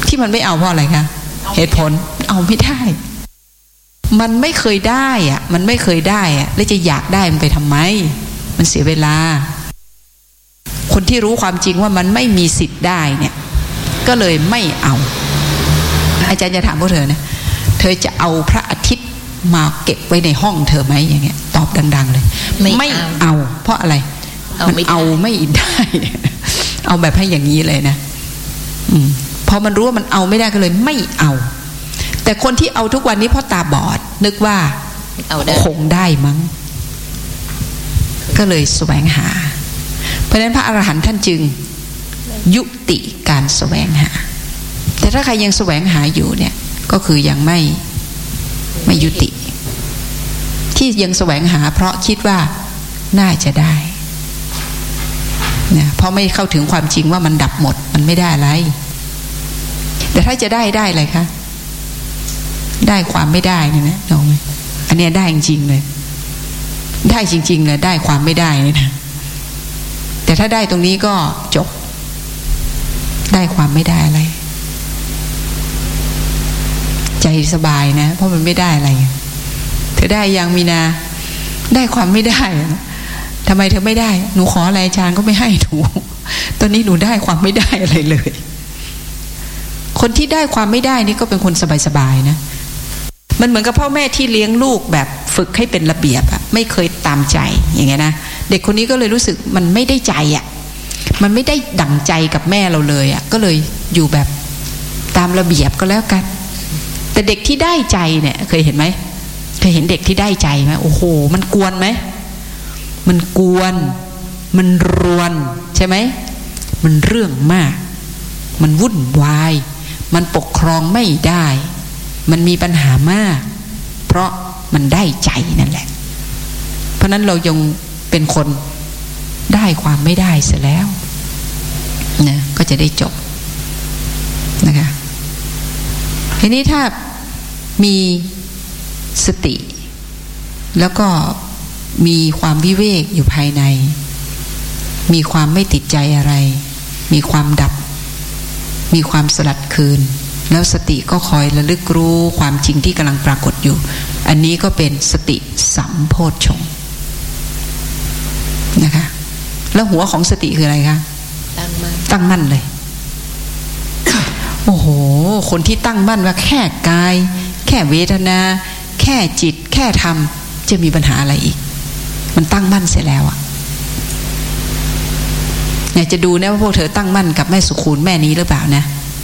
ที่มันไม่เอาเพราะอะไรคะเหตุผลเอาไม่ได้มันไม่เคยได้อะมันไม่เคยได้อะแล้วจะอยากได้มันไปทำไมมันเสียเวลาคนที่รู้ความจริงว่ามันไม่มีสิทธิ์ได้เนี่ยก็เลยไม่เอาอาจารย์จะถามพวกเธอนะเธอจะเอาพระอาทิตย์มาเก็บไว้ในห้องเธอไหมอย่างเงี้ยตอบดังๆเลยไม่เอาเพราะอะไรมันเอาไม่ได้เอาแบบให้อย่างนี้เลยนะพอมันรู้ว่ามันเอาไม่ได้ก็เลยไม่เอาแต่คนที่เอาทุกวันนี้เพราะตาบอดนึกว่าคงได้มั้งก็เลยแสวงหาเพราะฉะนั้นพระอรหันต์ท่านจึงยุติการแสวงหาแต่ถ้าใครยังแสวงหาอยู่เนี่ยก็คือยังไม่ยุติที่ยังแสวงหาเพราะคิดว่าน่าจะได้เนี่ยเพราะไม่เข้าถึงความจริงว่ามันดับหมดมันไม่ได้อะไรแต่ถ้าจะได้อะไรคะได้ความไม่ได้เนี่ยนะน้องอันนี้ได้จริงๆเลยได้จริงๆเลยได้ความไม่ได้เลยนะแต่ถ้าได้ตรงนี้ก็จบได้ความไม่ได้อะไรใจสบายนะเพราะมันไม่ได้อะไรเธอได้ยังมีนาได้ความไม่ได้ทำไมเธอไม่ได้หนูขออะไรอาจารย์ก็ไม่ให้หนูตอนนี้หนูได้ความไม่ได้อะไรเลยคนที่ได้ความไม่ได้นี่ก็เป็นคนสบายๆนะมันเหมือนกับพ่อแม่ที่เลี้ยงลูกแบบฝึกให้เป็นระเบียบอะไม่เคยตามใจอย่างเงี้ยนะเด็กคนนี้ก็เลยรู้สึกมันไม่ได้ใจอะมันไม่ได้ดั่งใจกับแม่เราเลยอะก็เลยอยู่แบบตามระเบียบก็แล้วกันแต่เด็กที่ได้ใจเนี่ยเคยเห็นไหมเคยเห็นเด็กที่ได้ใจไหมโอ้โหมันกวนไหมมันกวนมันรวนใช่ไหมมันเรื่องมากมันวุ่นวายมันปกครองไม่ได้มันมีปัญหามากเพราะมันได้ใจนั่นแหละเพราะนั้นเรายังเป็นคนได้ความไม่ได้เสียแล้วนะก็จะได้จบนะคะทีนี้ถ้ามีสติแล้วก็มีความวิเวกอยู่ภายในมีความไม่ติดใจอะไรมีความดับมีความสลัดคืนแล้วสติก็คอยระลึกรู้ความจริงที่กำลังปรากฏอยู่อันนี้ก็เป็นสติสัมโพชฌงค์นะคะแล้วหัวของสติคืออะไรคะตั้งมั่นเลยโอ้โหคนที่ตั้งมั่นว่าแค่กายแค่เวทนาแค่จิตแค่ธรรมจะมีปัญหาอะไรอีกมันตั้งมั่นเสร็จแล้วอะอยากจะดูนะว่าพวกเธอตั้งมั่นกับแม่สุคูณแม่นี้หรือเปล่านะ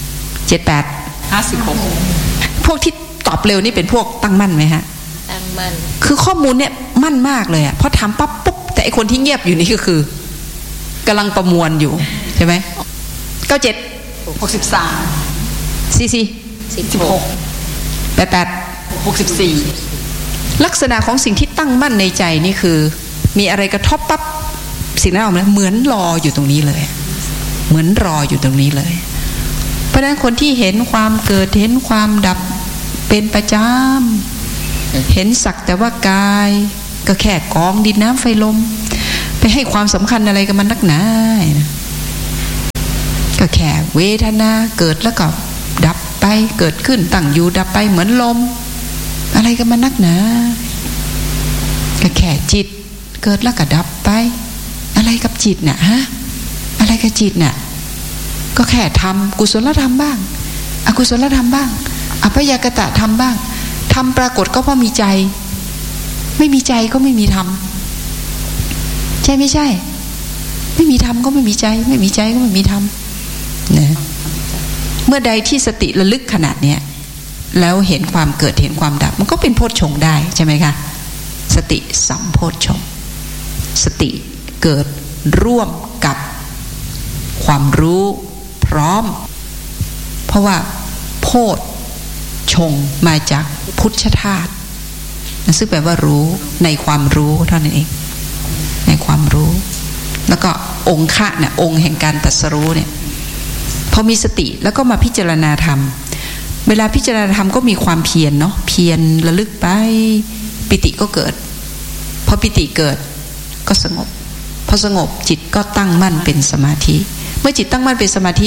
7856พวกที่ตอบเร็วนี่เป็นพวกตั้งมั่นไหมฮะตั้งมั่นคือข้อมูลเนี่ยมั่นมากเลยอะพอถามปั๊บปุ๊บแต่ไอคนที่เงียบอยู่นี่ก็คือกำลังประมวลอยู่ใช่ไหม97 63 16 88 64ลักษณะของสิ่งที่ตั้งมั่นในใจนี่คือมีอะไรกระทบปั๊บสิ่งนั้นออกมาเหมือนรออยู่ตรงนี้เลยเหมือนรออยู่ตรงนี้เลยเพราะฉะนั้นคนที่เห็นความเกิดเห็นความดับเป็นประจำเห็นสักแต่ว่ากายก็แค่กองดินน้ำไฟลมไปให้ความสำคัญอะไรกับมันนักหนาก็แค่เวทนาเกิดแล้วก็ดับไปเกิดขึ้นตั้งอยู่ดับไปเหมือนลมอะไรกับมันนักหนาก็แค่จิตเกิดแล้วก็ดับไปอะไรกับจิตน่ะฮะอะไรกับจิตน่ะก็แค่ทำกุศลธรรมบ้างอกุศลธรรมบ้างอภยากตะธรรมบ้างทำปรากฏก็เพราะมีใจไม่มีใจก็ไม่มีธรรมใช่ไม่ใช่ไม่มีธรรมก็ไม่มีใจไม่มีใจก็ไม่มีธรรมนะเมื่อใดที่สติระลึกขนาดเนี้ยแล้วเห็นความเกิดเห็นความดับมันก็เป็นโพชฌงค์ได้ใช่ไหมคะสติสัมโพชฌงค์สติเกิดร่วมกับความรู้พร้อมเพราะว่าโพชฌงค์มาจากพุทธธาตุซึ่งแปลว่ารู้ในความรู้เท่านั้นเองในความรู้แล้วก็องค์ะเนี่ยองค์แห่งการตรัสรู้เนี่ยพอมีสติแล้วก็มาพิจารณาธรรมเวลาพิจารณาธรรมก็มีความเพียรเนาะเพียรระลึกไปปิติก็เกิดพอปิติเกิดก็สงบพอสงบจิตก็ตั้งมั่นเป็นสมาธิเมื่อจิตตั้งมั่นเป็นสมาธิ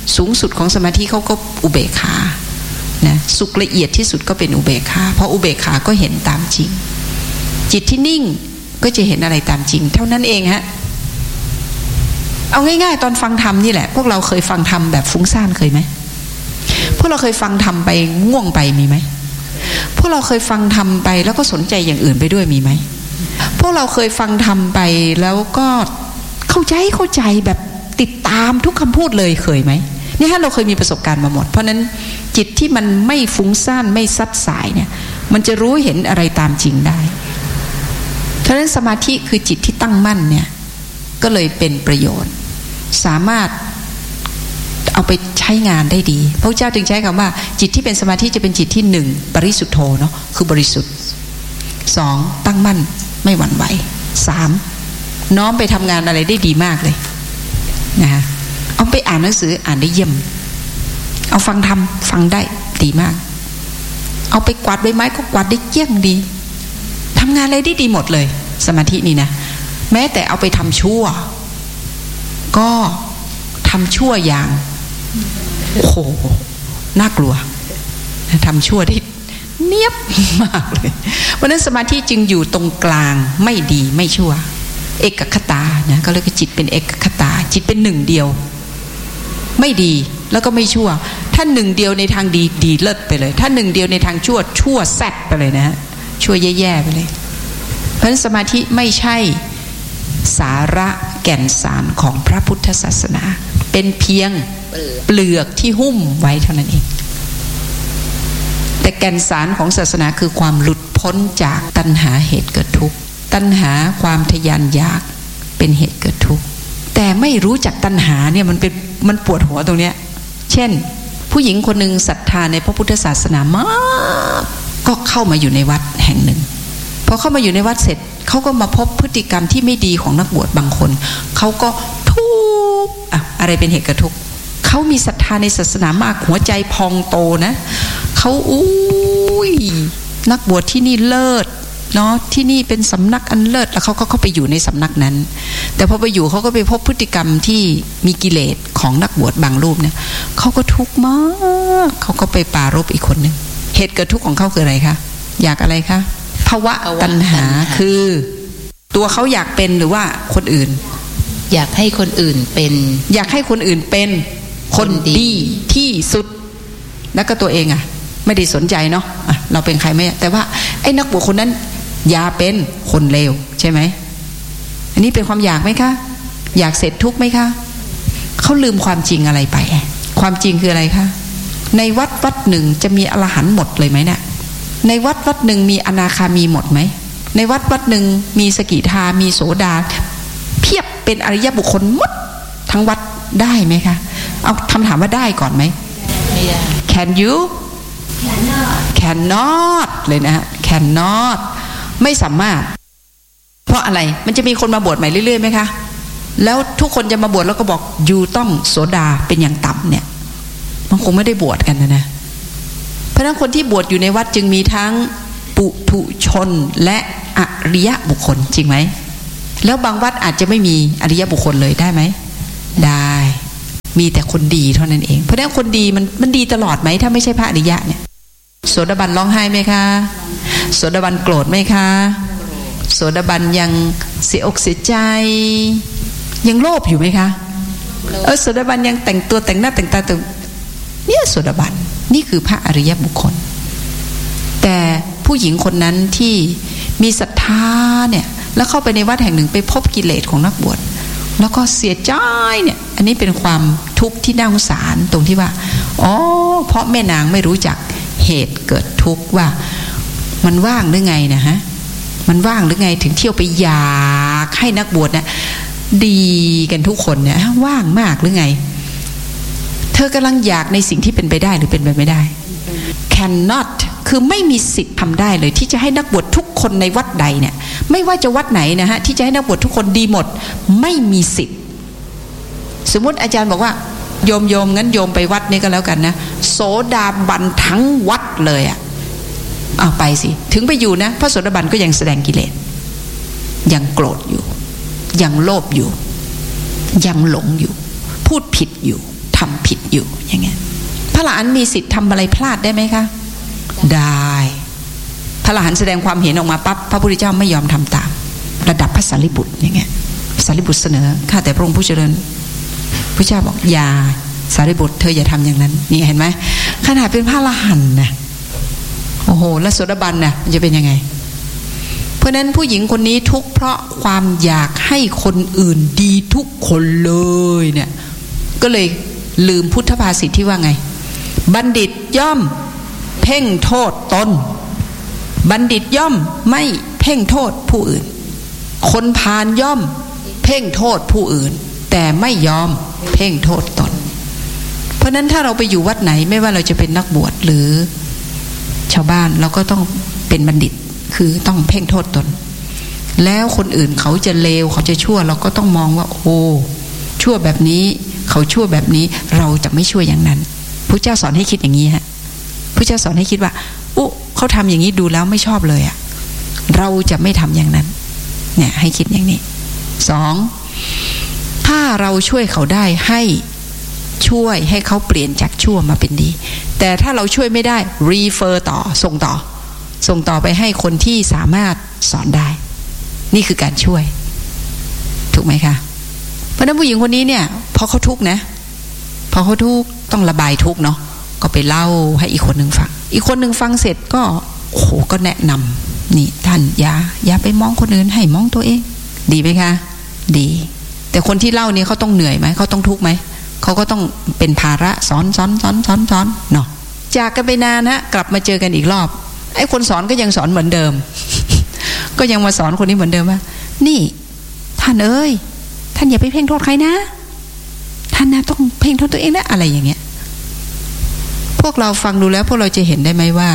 สูงสุดของสมาธิเขาก็อุเบกขานะสุขละเอียดที่สุดก็เป็นอุเบกขาเพราะอุเบกขาก็เห็นตามจริงจิตที่นิ่งก็จะเห็นอะไรตามจริงเท่านั้นเองฮะเอาง่ายๆตอนฟังธรรมนี่แหละพวกเราเคยฟังธรรมแบบฟุ้งซ่านเคยไหมพวกเราเคยฟังธรรมไปง่วงไปมีไหมพวกเราเคยฟังธรรมไปแล้วก็สนใจอย่างอื่นไปด้วยมีไหมพวกเราเคยฟังธรรมไปแล้วก็เข้าใจแบบติดตามทุกคำพูดเลยเคยไหมนี่ฮะเราเคยมีประสบการณ์มาหมดเพราะนั้นจิตที่มันไม่ฟุ้งซ่านไม่ซัดสายเนี่ยมันจะรู้เห็นอะไรตามจริงได้เพราะนั้นสมาธิคือจิตที่ตั้งมั่นเนี่ยก็เลยเป็นประโยชน์สามารถเอาไปใช้งานได้ดีพระเจ้าจึงใช้คำว่าจิตที่เป็นสมาธิจะเป็นจิตที่หนึ่งบริสุทธโธเนาะคือบริสุทธิ์สองตั้งมั่นไม่หวั่นไหวสามน้อมไปทำงานอะไรได้ดีมากเลยนะเอาไปอ่านหนังสืออ่านได้เยี่ยมเอาฟังธรรมฟังได้ดีมากเอาไปกวาดใบไม้ก็กวาดได้เยี่ยงดีทำงานอะไรได้ดีหมดเลยสมาธินี่นะแม้แต่เอาไปทำชั่วก็ทำชั่วอย่างโอ้โหน่ากลัวทำชั่วได้เนียบมากเลยเพราะนั้นสมาธิจึงอยู่ตรงกลางไม่ดีไม่ชั่วเอกคตานะก็เรียกว่าจิตเป็นเอกคตาจิตเป็นหนึ่งเดียวไม่ดีแล้วก็ไม่ชั่วถ้าหนึ่งเดียวในทางดีดีเลิศไปเลยถ้าหนึ่งเดียวในทางชั่วแซ่บไปเลยนะชั่วแย่ๆไปเลยเพราะฉะนั้นสมาธิไม่ใช่สาระแก่นสารของพระพุทธศาสนาเป็นเพียงเปลือกที่หุ้มไว้เท่านั้นเองแต่แก่นสารของศาสนาคือความหลุดพ้นจากตัณหาเหตุเกิดทุกข์ตัณหาความทะยานอยากเป็นเหตุเกิดทุกข์แต่ไม่รู้จักตัณหาเนี่ยมันปวดหัวตรงเนี้ยเช่นผู้หญิงคนหนึ่งศรัทธาในพระพุทธศาสนามากก็เข้ามาอยู่ในวัดแห่งหนึ่งพอเข้ามาอยู่ในวัดเสร็จเขาก็มาพบพฤติกรรมที่ไม่ดีของนักบวชบางคนเขาก็ทุกข์อะไรเป็นเหตุเกิดทุกข์เขามีศรัทธาในศาสนามากหัวใจพองโตนะเขานักบวชที่นี่เลิศเนาะที่นี่เป็นสำนักอันเลิศแล้วเขาก็เข้าไปอยู่ในสำนักนั้นแต่พอไปอยู่เขาก็ไปพบพฤติกรรมที่มีกิเลสของนักบวชบางรูปเนี่ยเขาก็ทุกข์มากเขาก็ไปปรารภอีกคนนึงเหตุเกิดทุกข์ของเขาคืออะไรคะอยากอะไรคะภวะตัณหาคือตัวเขาอยากเป็นหรือว่าคนอื่นอยากให้คนอื่นเป็นอยากให้คนอื่นเป็นคนดีที่สุดแล้วก็ตัวเองไม่ได้สนใจเนาะเราเป็นใครไม่แต่ว่าไอ้นักบวชคนนั้นอย่าเป็นคนเลวใช่ไหมอันนี้เป็นความอยากไหมคะอยากเสร็จทุกข์ไหมคะเขาลืมความจริงอะไรไปความจริงคืออะไรคะในวัดหนึ่งจะมีอรหันต์หมดเลยไหมเนี่ยในวัดหนึ่งมีอนาคามีหมดไหมในวัดหนึ่งมีสกิทามีโสดาเพียบเป็นอริยบุคคลหมดทั้งวัดได้ไหมคะเอาคำถามว่าได้ก่อนไหมไม่ได้ Can you cannot เลยนะฮะ cannot ไม่สามารถเพราะอะไรมันจะมีคนมาบวชใหม่เรื่อยๆไหมคะแล้วทุกคนจะมาบวชแล้วก็บอกยูต้องโสดาเป็นอย่างต่ำเนี่ยมันคงไม่ได้บวชกันนะเพราะฉะนั้นคนที่บวชอยู่ในวัดจึงมีทั้งปุถุชนและอริยบุคคลจริงไหมแล้วบางวัดอาจจะไม่มีอริยบุคคลเลยได้ไหมได้มีแต่คนดีเท่านั้นเองเพราะฉะนั้นคนดีมันดีตลอดไหมถ้าไม่ใช่พระอริยะเนี่ยโสดาบันร้องไห้ไหมคะโสดาบันโกรธไหมคะโสดาบันยังเสียอกเสียใจยังโลภอยู่ไหมคะโสดาบันยังแต่งตัวแต่งหน้าแต่งตาเนี่ยโสดาบันนี่คือพระอริยบุคคลแต่ผู้หญิงคนนั้นที่มีศรัทธาเนี่ยแล้วเข้าไปในวัดแห่งหนึ่งไปพบกิเลสของนักบวชแล้วก็เสียใจเนี่ยอันนี้เป็นความทุกข์ที่น่าสงสารตรงที่ว่าเพราะแม่นางไม่รู้จักเหตุเกิดทุกข์ว่ามันว่างหรือไงนะฮะมันว่างหรือไงถึงเที่ยวไปอยากให้นักบวชเนี่ยดีกันทุกคนเนี่ยว่างมากหรือไงเธอกำลังอยากในสิ่งที่เป็นไปได้หรือเป็นไปไม่ได้ cannot คือไม่มีสิทธิ์ทำได้เลยที่จะให้นักบวชทุกคนในวัดใดเนี่ยไม่ว่าจะวัดไหนนะฮะที่จะให้นักบวชทุกคนดีหมดไม่มีสิทธิ์สมมติอาจารย์บอกว่าโยมงั้นโยมไปวัดนี้ก็แล้วกันนะโสดาบันทั้งวัดเลยเอาไปสิถึงไปอยู่นะพระโสดาบันก็ยังแสดงกิเลสยังโกรธอยู่ยังโลภอยู่ยังหลงอยู่พูดผิดอยู่ททำผิดอยู่อย่างเงี้ยพระอรหันต์มีสิทธิ์ทำอะไรพลาดได้ไหมคะได้พระอรหันต์แสดงความเห็นออกมาปั๊บพระพุทธเจ้าไม่ยอมทำตามระดับพระสารีบุตรอย่างเงี้ยสารีบุตรเสนอข้าแต่พระองค์ผู้เจริญพระเจ้าบอกอย่าสารีบุตรเธออย่าทำอย่างนั้นนี่เห็นไหมขนาดเป็นพระอรหันต์นะโอ้โหแล้วโสดาบันนะมันจะเป็นยังไงเพราะนั้นผู้หญิงคนนี้ทุกข์เพราะความอยากให้คนอื่นดีทุกคนเลยเนี่ยก็เลยลืมพุทธภาษิตที่ว่าไงบัณฑิตย่อมเพ่งโทษตนบัณฑิตย่อมไม่เพ่งโทษผู้อื่นคนพาลย่อมเพ่งโทษผู้อื่นแต่ไม่ยอมเพ่งโทษตนเพราะนั้นถ้าเราไปอยู่วัดไหนไม่ว่าเราจะเป็นนักบวชหรือชาวบ้านเราก็ต้องเป็นบัณฑิตคือต้องเพ่งโทษตนแล้วคนอื่นเขาจะเลวเขาจะชั่วเราก็ต้องมองว่าโอ้ชั่วแบบนี้เขาชั่วแบบนี้เราจะไม่ชั่วอย่างนั้นพระเจ้าสอนให้คิดอย่างนี้ฮะพระเจ้าสอนให้คิดว่าอุ๊เขาทำอย่างนี้ดูแล้วไม่ชอบเลยอ่ะเราจะไม่ทำอย่างนั้นเนี่ยให้คิดอย่างนี้สองถ้าเราช่วยเขาได้ให้ช่วยให้เขาเปลี่ยนจากชั่วมาเป็นดีแต่ถ้าเราช่วยไม่ได้รีเฟอร์ต่อส่งต่อไปให้คนที่สามารถสอนได้นี่คือการช่วยถูกไหมคะเพราะนั้นผู้หญิงคนนี้เนี่ยพอเขาทุกข์นะพอเขาทุกข์ต้องระบายทุกข์เนาะก็ไปเล่าให้อีกคนหนึ่งฟังอีกคนหนึ่งฟังเสร็จก็โอ้โหก็แนะนำนี่ท่านอย่าไปมองคนอื่นให้มองตัวเองดีไหมคะดีแต่คนที่เล่านี่เขาต้องเหนื่อยไหมเขาต้องทุกข์ไหมเขาก็ต้องเป็นภาระสอนเนาะจากกันไปนานนะกลับมาเจอกันอีกรอบไอ้คนสอนก็ยังสอนเหมือนเดิม ก็ยังมาสอนคนนี้เหมือนเดิมว่านี่ท่านเอ้ยท่านอย่าไปเพ่งโทษใครนะท่านนะต้องเพ่งโทษตัวเองนะอะไรอย่างเงี้ยพวกเราฟังดูแล้วพวกเราจะเห็นได้ไหมว่า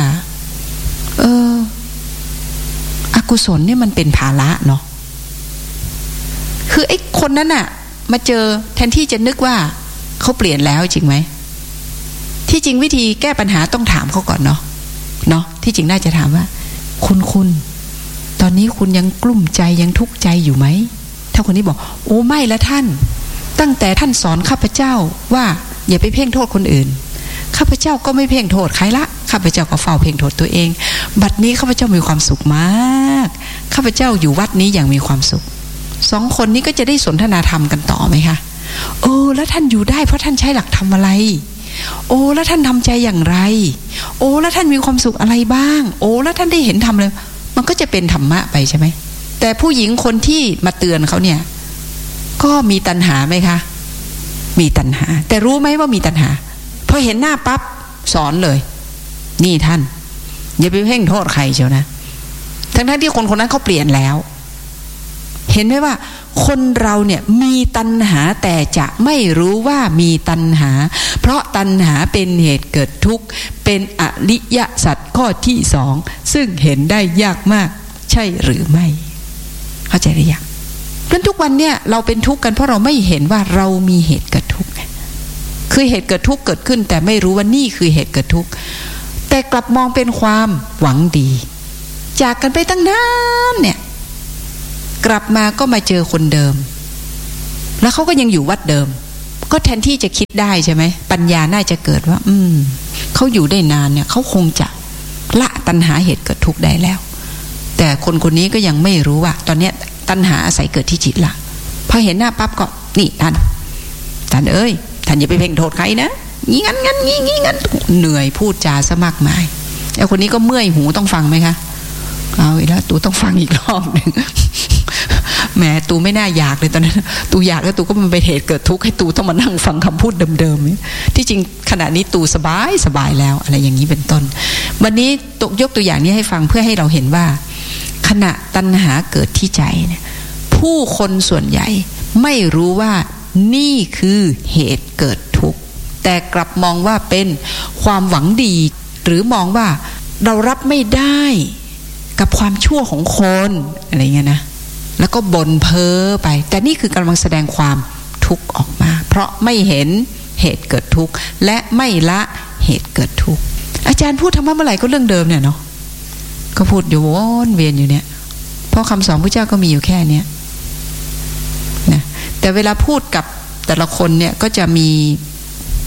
อกุศลเนี่ยมันเป็นภาระเนาะคือไอ้คนนั้นน่ะมาเจอแทนที่จะนึกว่าเขาเปลี่ยนแล้วจริงไหมที่จริงวิธีแก้ปัญหาต้องถามเขาก่อนเนาะที่จริงน่าจะถามว่าคุณตอนนี้คุณยังกลุ้มใจยังทุกข์ใจอยู่ไหมถ้าคนนี้บอกโอ้ไม่ละท่านตั้งแต่ท่านสอนข้าพเจ้าว่าอย่าไปเพ่งโทษคนอื่นข้าพเจ้าก็ไม่เพ่งโทษใครละข้าพเจ้าก็เฝ้าเพ่งโทษตัวเองบัดนี้ข้าพเจ้ามีความสุขมากข้าพเจ้าอยู่วัดนี้อย่างมีความสุขสองคนนี้ก็จะได้สนทนาธรรมกันต่อไหมคะแล้วท่านอยู่ได้เพราะท่านใช้หลักธรรมอะไรแล้วท่านทำใจอย่างไรแล้วท่านมีความสุขอะไรบ้างแล้วท่านได้เห็นธรรมเลยมันก็จะเป็นธรรมะไปใช่ไหมแต่ผู้หญิงคนที่มาเตือนเขาเนี่ยก็มีตัณหาไหมคะมีตัณหาแต่รู้ไหมว่ามีตัณหาพอเห็นหน้าปั๊บสอนเลยนี่ท่านอย่าไปเพ่งโทษใครเชียวนะทั้งที่คนนั้นเขาเปลี่ยนแล้วเห็นไหมว่าคนเราเนี่ยมีตัณหาแต่จะไม่รู้ว่ามีตัณหาเพราะตัณหาเป็นเหตุเกิดทุกข์เป็นอริยสัจข้อที่สองซึ่งเห็นได้ยากมากใช่หรือไม่เข้าใจหรือยังเพราะทุกวันเนี่ยเราเป็นทุกข์กันเพราะเราไม่เห็นว่าเรามีเหตุเกิดทุกข์คือเหตุเกิดทุกข์เกิดขึ้นแต่ไม่รู้ว่านี่คือเหตุเกิดทุกข์แต่กลับมองเป็นความหวังดีจากกันไปตั้งนานเนี่ยกลับมาก็มาเจอคนเดิมแล้วเขาก็ยังอยู่วัดเดิมก็แทนที่จะคิดได้ใช่ไหมปัญญาน่าจะเกิดว่าเขาอยู่ได้นานเนี่ยเขาคงจะละตัณหาเหตุเกิดทุกข์ได้แล้วแต่คนนี้ก็ยังไม่รู้ว่าตอนนี้ตัณหาอาศัยเกิดที่จิตละพอเห็นหน้าปั๊บก็นี่ท่านเอ้ยท่านอย่าไปเพ่งโทษใครนะงี้งั้นเหนื่อยพูดจาซะมากมายไอ้คนนี้ก็เมื่อยหูต้องฟังไหมคะเอาอีกแล้วตูต้องฟังอีกรอบหนึ่งแหมตูไม่น่าอยากเลยตอนนั้นตูอยากแล้วตูก็มันไปเหตุเกิดทุกข์ให้ตูต้องมานั่งฟังคำพูดเดิมๆที่จริงขณะนี้ตูสบายแล้วอะไรอย่างนี้เป็นต้นวันนี้ยกตัวอย่างนี้ให้ฟังเพื่อให้เราเห็นว่าขณะตัณหาเกิดที่ใจเนี่ยผู้คนส่วนใหญ่ไม่รู้ว่านี่คือเหตุเกิดทุกข์แต่กลับมองว่าเป็นความหวังดีหรือมองว่าเรารับไม่ได้กับความชั่วของคนอะไรเงี้ยนะแล้วก็บ่นเพ้อไปแต่นี่คือกำลังแสดงความทุกข์ออกมาเพราะไม่เห็นเหตุเกิดทุกข์และไม่ละเหตุเกิดทุกข์อาจารย์พูดธรรมะเมื่อไหร่ก็เรื่องเดิมเนี่ยเนาะก็พูดอยู่วนเวียนอยู่เนี่ยเพราะคำสอนพระเจ้าก็มีอยู่แค่เนี้ยนะแต่เวลาพูดกับแต่ละคนเนี่ยก็จะมี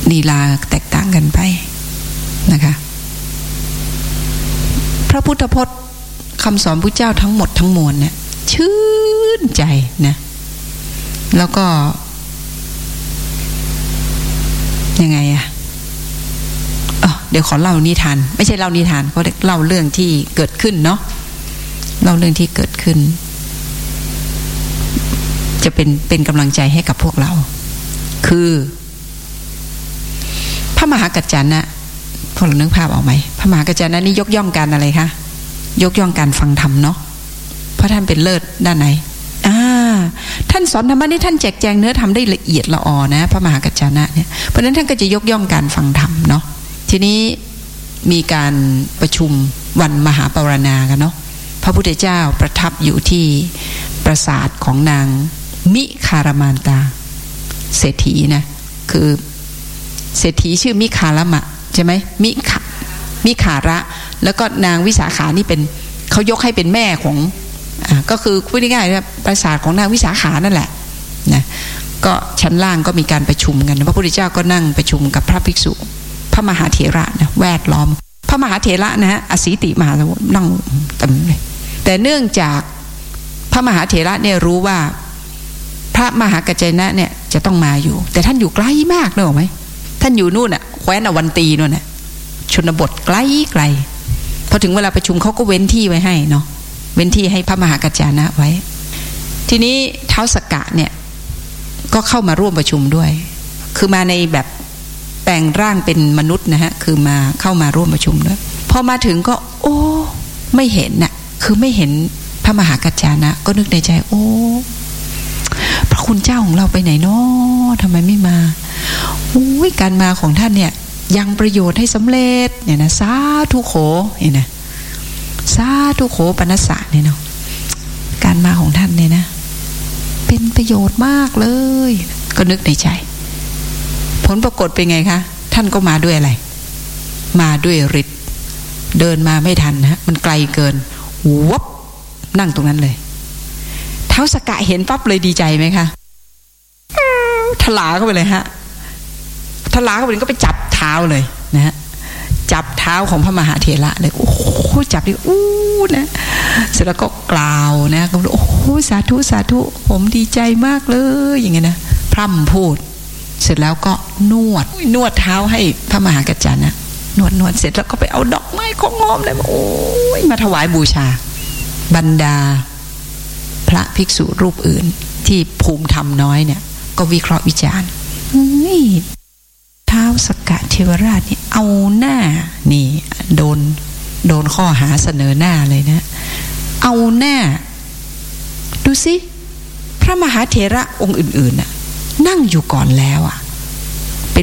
ลีลาแตกต่างกันไปนะคะพระพุทธพจน์คำสอนพระเจ้าทั้งหมดทั้งมวลเนี่ยชื่นใจนะแล้วก็ยังไงอะเดี๋ยวขอเล่านิทานไม่ใช่เล่านิทานเขาเล่าเรื่องที่เกิดขึ้นเนาะเล่าเรื่องที่เกิดขึ้นจะเป็นกำลังใจให้กับพวกเราคือพระมหากัจจานะพวกเรานึกภาพออกไหมพระมหากัจจานะนี่ยกย่องการอะไรคะยกย่องการฟังธรรมเนาะเพราะท่านเป็นเลิศด้านไหนท่านสอนธรรมะนี่ท่านแจกแจงเนื้อธรรมได้ละเอียดละออนะพระมหากัจจานะเนี่ยเพราะฉะนั้นท่านก็จะยกย่องการฟังธรรมเนาะทีนี้มีการประชุมวันมหาปวารณากันเนาะพระพุทธเจ้าประทับอยู่ที่ปราสาทของนางมิคารมานตาเศรษฐีนะคือเศรษฐีชื่อมิคารมะใช่ไหมมิคาระแล้วก็นางวิสาขานี่เป็นเขายกให้เป็นแม่ของก็คือพูดง่ายๆปราสาทของนางวิสาขานั่นแหละนะก็ชั้นล่างก็มีการประชุมกันพระพุทธเจ้าก็นั่งประชุมกับพระภิกษุพระมหาเถระนะแวดล้อมพระมหาเถระนะฮะอสีติมหาสมุทรนั่งเต็มเลยแต่เนื่องจากพระมหาเถระเนี่ยรู้ว่าพระมหากัจจนะเนี่ยจะต้องมาอยู่แต่ท่านอยู่ไกลมากนึกออกไหมท่านอยู่นู่นน่ะแคว้นอวันตีนู่นน่ะชนบทไกลพอถึงเวลาประชุมเขาก็เว้นที่ไว้ให้เนาะเว้นที่ให้พระมหากัจจานะไว้ทีนี้ท้าวสักกะเนี่ยก็เข้ามาร่วมประชุมด้วยคือมาในแบบแปลงร่างเป็นมนุษย์นะฮะคือมาเข้ามาร่วมประชุมด้วยพอมาถึงก็โอ้ไม่เห็นน่ะคือไม่เห็นพระมหากัจจานะก็นึกในใจโอ้พระคุณเจ้าของเราไปไหนเนาะทำไมไม่มาการมาของท่านเนี่ยยังประโยชน์ให้สำเร็จเนี่ยนะสาธุโขเนี่ยนะสาธุโขปนัสสะเนี่ยเนาะการมาของท่านเนี่ยนะเป็นประโยชน์มากเลยก็นึกในใจผลปรากฏเป็นไงคะท่านก็มาด้วยอะไรมาด้วยฤทธิ์เดินมาไม่ทันนะมันไกลเกินวับนั่งตรงนั้นเลยท้าวสักกะเห็นปั๊บเลยดีใจไหมคะทลาเข้าไปเลยฮะทลาเข้าไปก็ไปจับเท้าเลยนะฮะจับเท้าของพระมหาเถระเลยโอ้โหจับดินะเสร็จแล้วก็กล่าวนะก็โอ้โหสาธุสาธุผมดีใจมากเลยอย่างเงี้ยนะพร่ำพูดเสร็จแล้วก็นวดเท้าให้พระมหากัจจานะนวดเสร็จแล้วก็ไปเอาดอกไม้ของหอมเลยโอ้ยมาถวายบูชาบรรดาพระภิกษุรูปอื่นที่ภูมิธรรมน้อยเนี่ยก็วิเคราะห์วิจารณ์ท้าวสักกะเทวราชนี่เอาหน้านี่โดนข้อหาเสนอหน้าเลยนะเอาหน้าดูสิพระมหาเถระองค์อื่นๆน่ะนั่งอยู่ก่อนแล้วอ่ะเป็น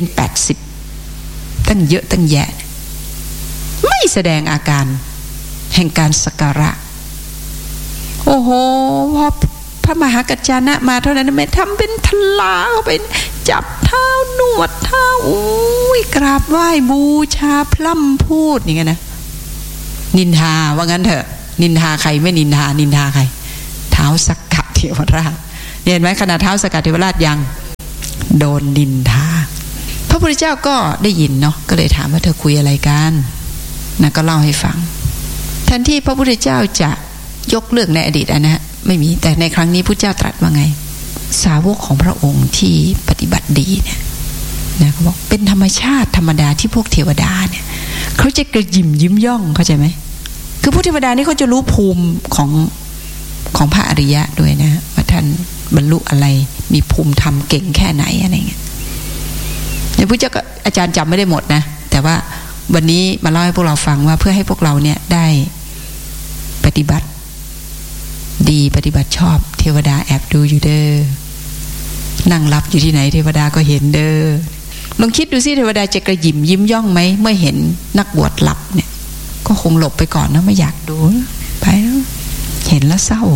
80ตั้งเยอะตั้งแยะไม่แสดงอาการแห่งการสักการะโอ้โหพอพระมหากัจจานะมาเท่านั้นไม่ทำเป็นทลาเข้าไปจับเท้านวดเท้ากราบไหว้บูชาพร่ำพูดอย่างเงี้ยนะนินทาว่างั้นเถอะนินทาใครไม่นินทาใครท้าวสักกะเทวราชเห็นไหมขณะท้าวสักกะเทวราชยังโดนนินทาพระพุทธเจ้าก็ได้ยินเนาะก็เลยถามว่าเธอคุยอะไรกันนะก็เล่าให้ฟังแทนที่พระพุทธเจ้าจะยกเรื่องในอดีตนะฮะไม่มีแต่ในครั้งนี้พุทธเจ้าตรัสว่าไงสาวกของพระองค์ที่ปฏิบัติดีเนี่ยนะเขาบอกเป็นธรรมชาติธรรมดาที่พวกเทวดาเนี่ยเขาจะกระยิมยิ้มย่องเข้าใจไหมคือพวกเทวดานี่เขาจะรู้ภูมิของพระอริยะด้วยนะว่าท่านบรรลุอะไรมีภูมิธรรมเก่งแค่ไหนอะไรเงี้ยในพุทธเจ้าก็อาจารย์จำไม่ได้หมดนะแต่ว่าวันนี้มาเล่าให้พวกเราฟังว่าเพื่อให้พวกเราเนี่ยได้ปฏิบัติดีปฏิบัติชอบเทวดาแอบดูอยู่เด้อนั่งรับอยู่ที่ไหนเทวดาก็เห็นเด้อลองคิดดูสิเทวดาจะกระยิมยิ้มย่องไหมเมื่อเห็นนักบวชหลับเนี่ยก็คงหลบไปก่อนนะไม่อยากดูไปแล้วเห็นแล้วเศร้า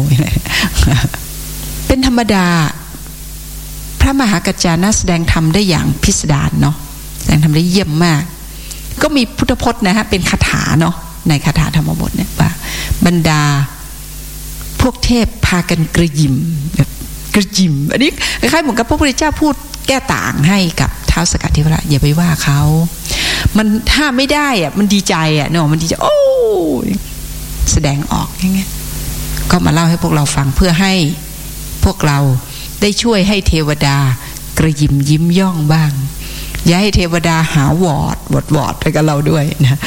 เป็นธรรมดาพระมหากัจจานะแสดงธรรมได้อย่างพิสดารเนาะแสดงธรรมได้เยี่ยมมากก็มีพุทธพจน์นะฮะเป็นคาถาเนาะในคาถาธรรมบทเนี่ยว่าบรรดาพวกเทพพากันกระยิมแบบกระยิมอันนี้คล้ายๆเหมือนกับพระพุทธเจ้าพูดแก้ต่างให้กับท้าวท้าสกัดเทวราชอย่าไปว่าเขามันถ้าไม่ได้อะมันดีใจอะเนาะมันดีใจโอ้แสดงออกอย่างเงี้ยก็มาเล่าให้พวกเราฟังเพื่อให้พวกเราได้ช่วยให้เทวดากระยิมยิ้มย่องบ้างอย่าให้เทวดาหาวอดไปกับเราด้วยนะ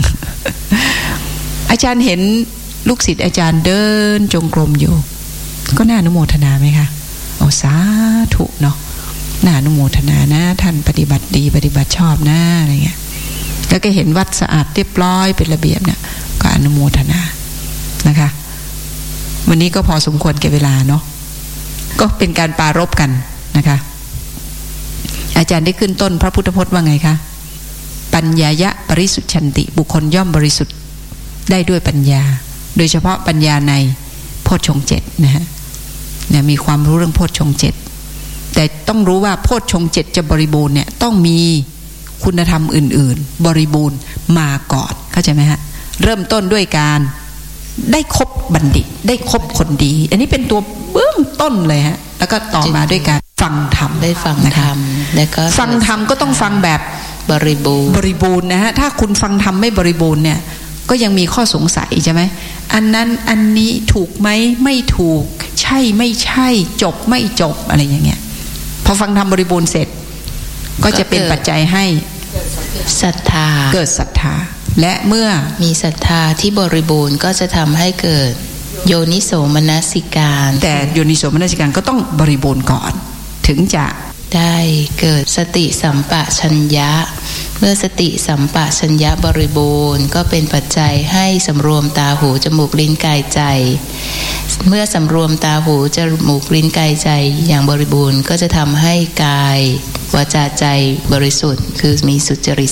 อาจารย์เห็นลูกศิษย์อาจารย์เดินจงกรมอยู่ก็น่าอนุโมทนาไหมคะโอ้สาธุเนาะน่าอนุโมทนานะท่านปฏิบัติดีปฏิบัติชอบนะอะไรเงี้ยแล้วก็เห็นวัดสะอาดเรียบร้อยเป็นระเบียบเนี่ยก็อนุโมทนานะคะวันนี้ก็พอสมควรแก่เวลาเนาะก็เป็นการปรารภกันนะคะอาจารย์ได้ขึ้นต้นพระพุทธพจน์ว่าไงคะปัญญายะปริสุทธิชันติบุคคลย่อมบริสุทธิ์ได้ด้วยปัญญาโดยเฉพาะปัญญาในโพชฌงค์ 7นะฮะเนี่ยมีความรู้เรื่องโพชฌงค์ 7แต่ต้องรู้ว่าโพชฌงค์ 7จะบริบูรณ์เนี่ยต้องมีคุณธรรมอื่นๆบริบูรณ์มาก่อนเข้าใจไหมฮะเริ่มต้นด้วยการได้คบบัณฑิตได้คบคนดีอันนี้เป็นตัวเบื้องต้นเลยฮะแล้วก็ต่อมาด้วยการฟังธรรมได้ฟังธรรมแล้วก็ฟังธรรมก็ต้องฟังแบบบริบูรณ์นะฮะถ้าคุณฟังธรรมไม่บริบูรณ์เนี่ยก็ยังมีข้อสงสัยใช่ไหมอันนั้นอันนี้ถูกไหมไม่ถูกใช่ไม่ใช่จบไม่จบอะไรอย่างเงี้ยพอฟังธรรมบริบูรณ์เสร็จก็จะเป็นปัจจัยให้ศรัทธาเกิดศรัทธาและเมื่อมีศรัทธาที่บริบูรณ์ก็จะทำให้เกิดโยนิโสมนสิการแต่โยนิโสมนสิการก็ต้องบริบูรณ์ก่อนถึงจะได้เกิดสติสัมปชัญญะเมื่อสติสัมปชัญญะบริบูรณ์ก็เป็นปัจจัยให้สำรวมตาหูจมูกลิ้นกายใจเมื่อสำรวมตาหูจมูกลิ้นกายใจอย่างบริบูรณ์ก็จะทำให้กายวาจาใจบริสุทธิ์คือมีสุจริต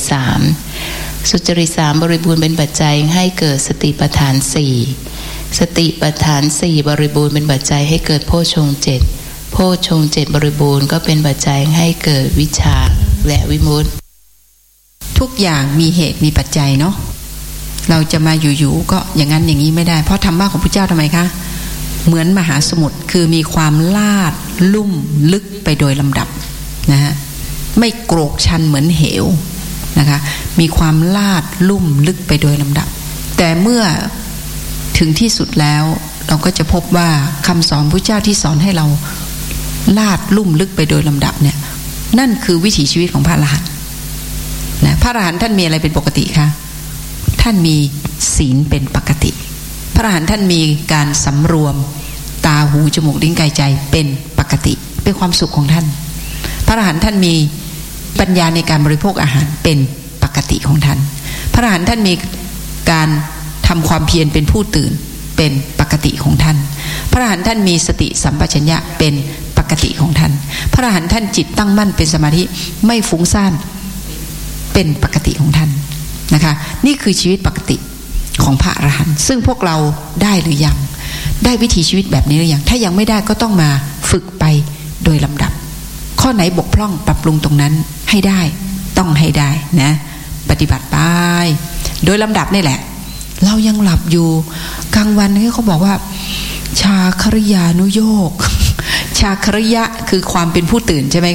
3สุจริต3บริบูรณ์เป็นปัจจัยให้เกิดสติปัฏฐาน4สติปัฏฐาน4บริบูรณ์เป็นปัจจัยให้เกิดโพชฌงค์ 7โพชฌงค์ 7บริบูรณ์ก็เป็นปัจจัยให้เกิดวิชาและวิมุตติทุกอย่างมีเหตุมีปัจจัยเนาะเราจะมาอยู่ๆก็อย่างนั้นอย่างนี้ไม่ได้เพราะธรรมะของพระเจ้าทำไมคะเหมือนมหาสมุทรคือมีความลาดลุ่มลึกไปโดยลำดับนะฮะไม่โกรกชันเหมือนเหวนะคะมีความลาดลุ่มลึกไปโดยลำดับแต่เมื่อถึงที่สุดแล้วเราก็จะพบว่าคำสอนพระเจ้าที่สอนให้เราลาดลุ่มลึกไปโดยลำดับเนี่ยนั่นคือวิถีชีวิตของพระอรหันต์นะพระอรหันต์ท่านมีอะไรเป็นปกติคะท่านมีศีลเป็นปกติพระอรหันต์ท่านมีการสำรวมตาหูจมูกลิ้นกายใจเป็นปกติเป็นความสุขของท่านพระอรหันต์ท่านมีปัญญาในการบริโภคอาหารเป็นปกติของท่านพระอรหันต์ท่านมีการทำความเพียรเป็นผู้ตื่นเป็นปกติของท่านพระอรหันต์ท่านมีสติสัมปชัญญะเป็นปกติของท่านพระอรหันต์ท่านจิตตั้งมั่นเป็นสมาธิไม่ฟุ้งซ่านเป็นปกติของท่านนะคะนี่คือชีวิตปกติของพระอรหันต์ซึ่งพวกเราได้หรือยังได้วิถีชีวิตแบบนี้หรือยังถ้ายังไม่ได้ก็ต้องมาฝึกไปโดยลำดับข้อไหนบกพร่องปรับปรุงตรงนั้นให้ได้ต้องให้ได้นะปฏิบัติไปโดยลำดับนี่แหละเรายังหลับอยู่กลางวันนี้เขาบอกว่าชาคริยานุโยกชาคริยะคือความเป็นผู้ตื่นใช่ไหม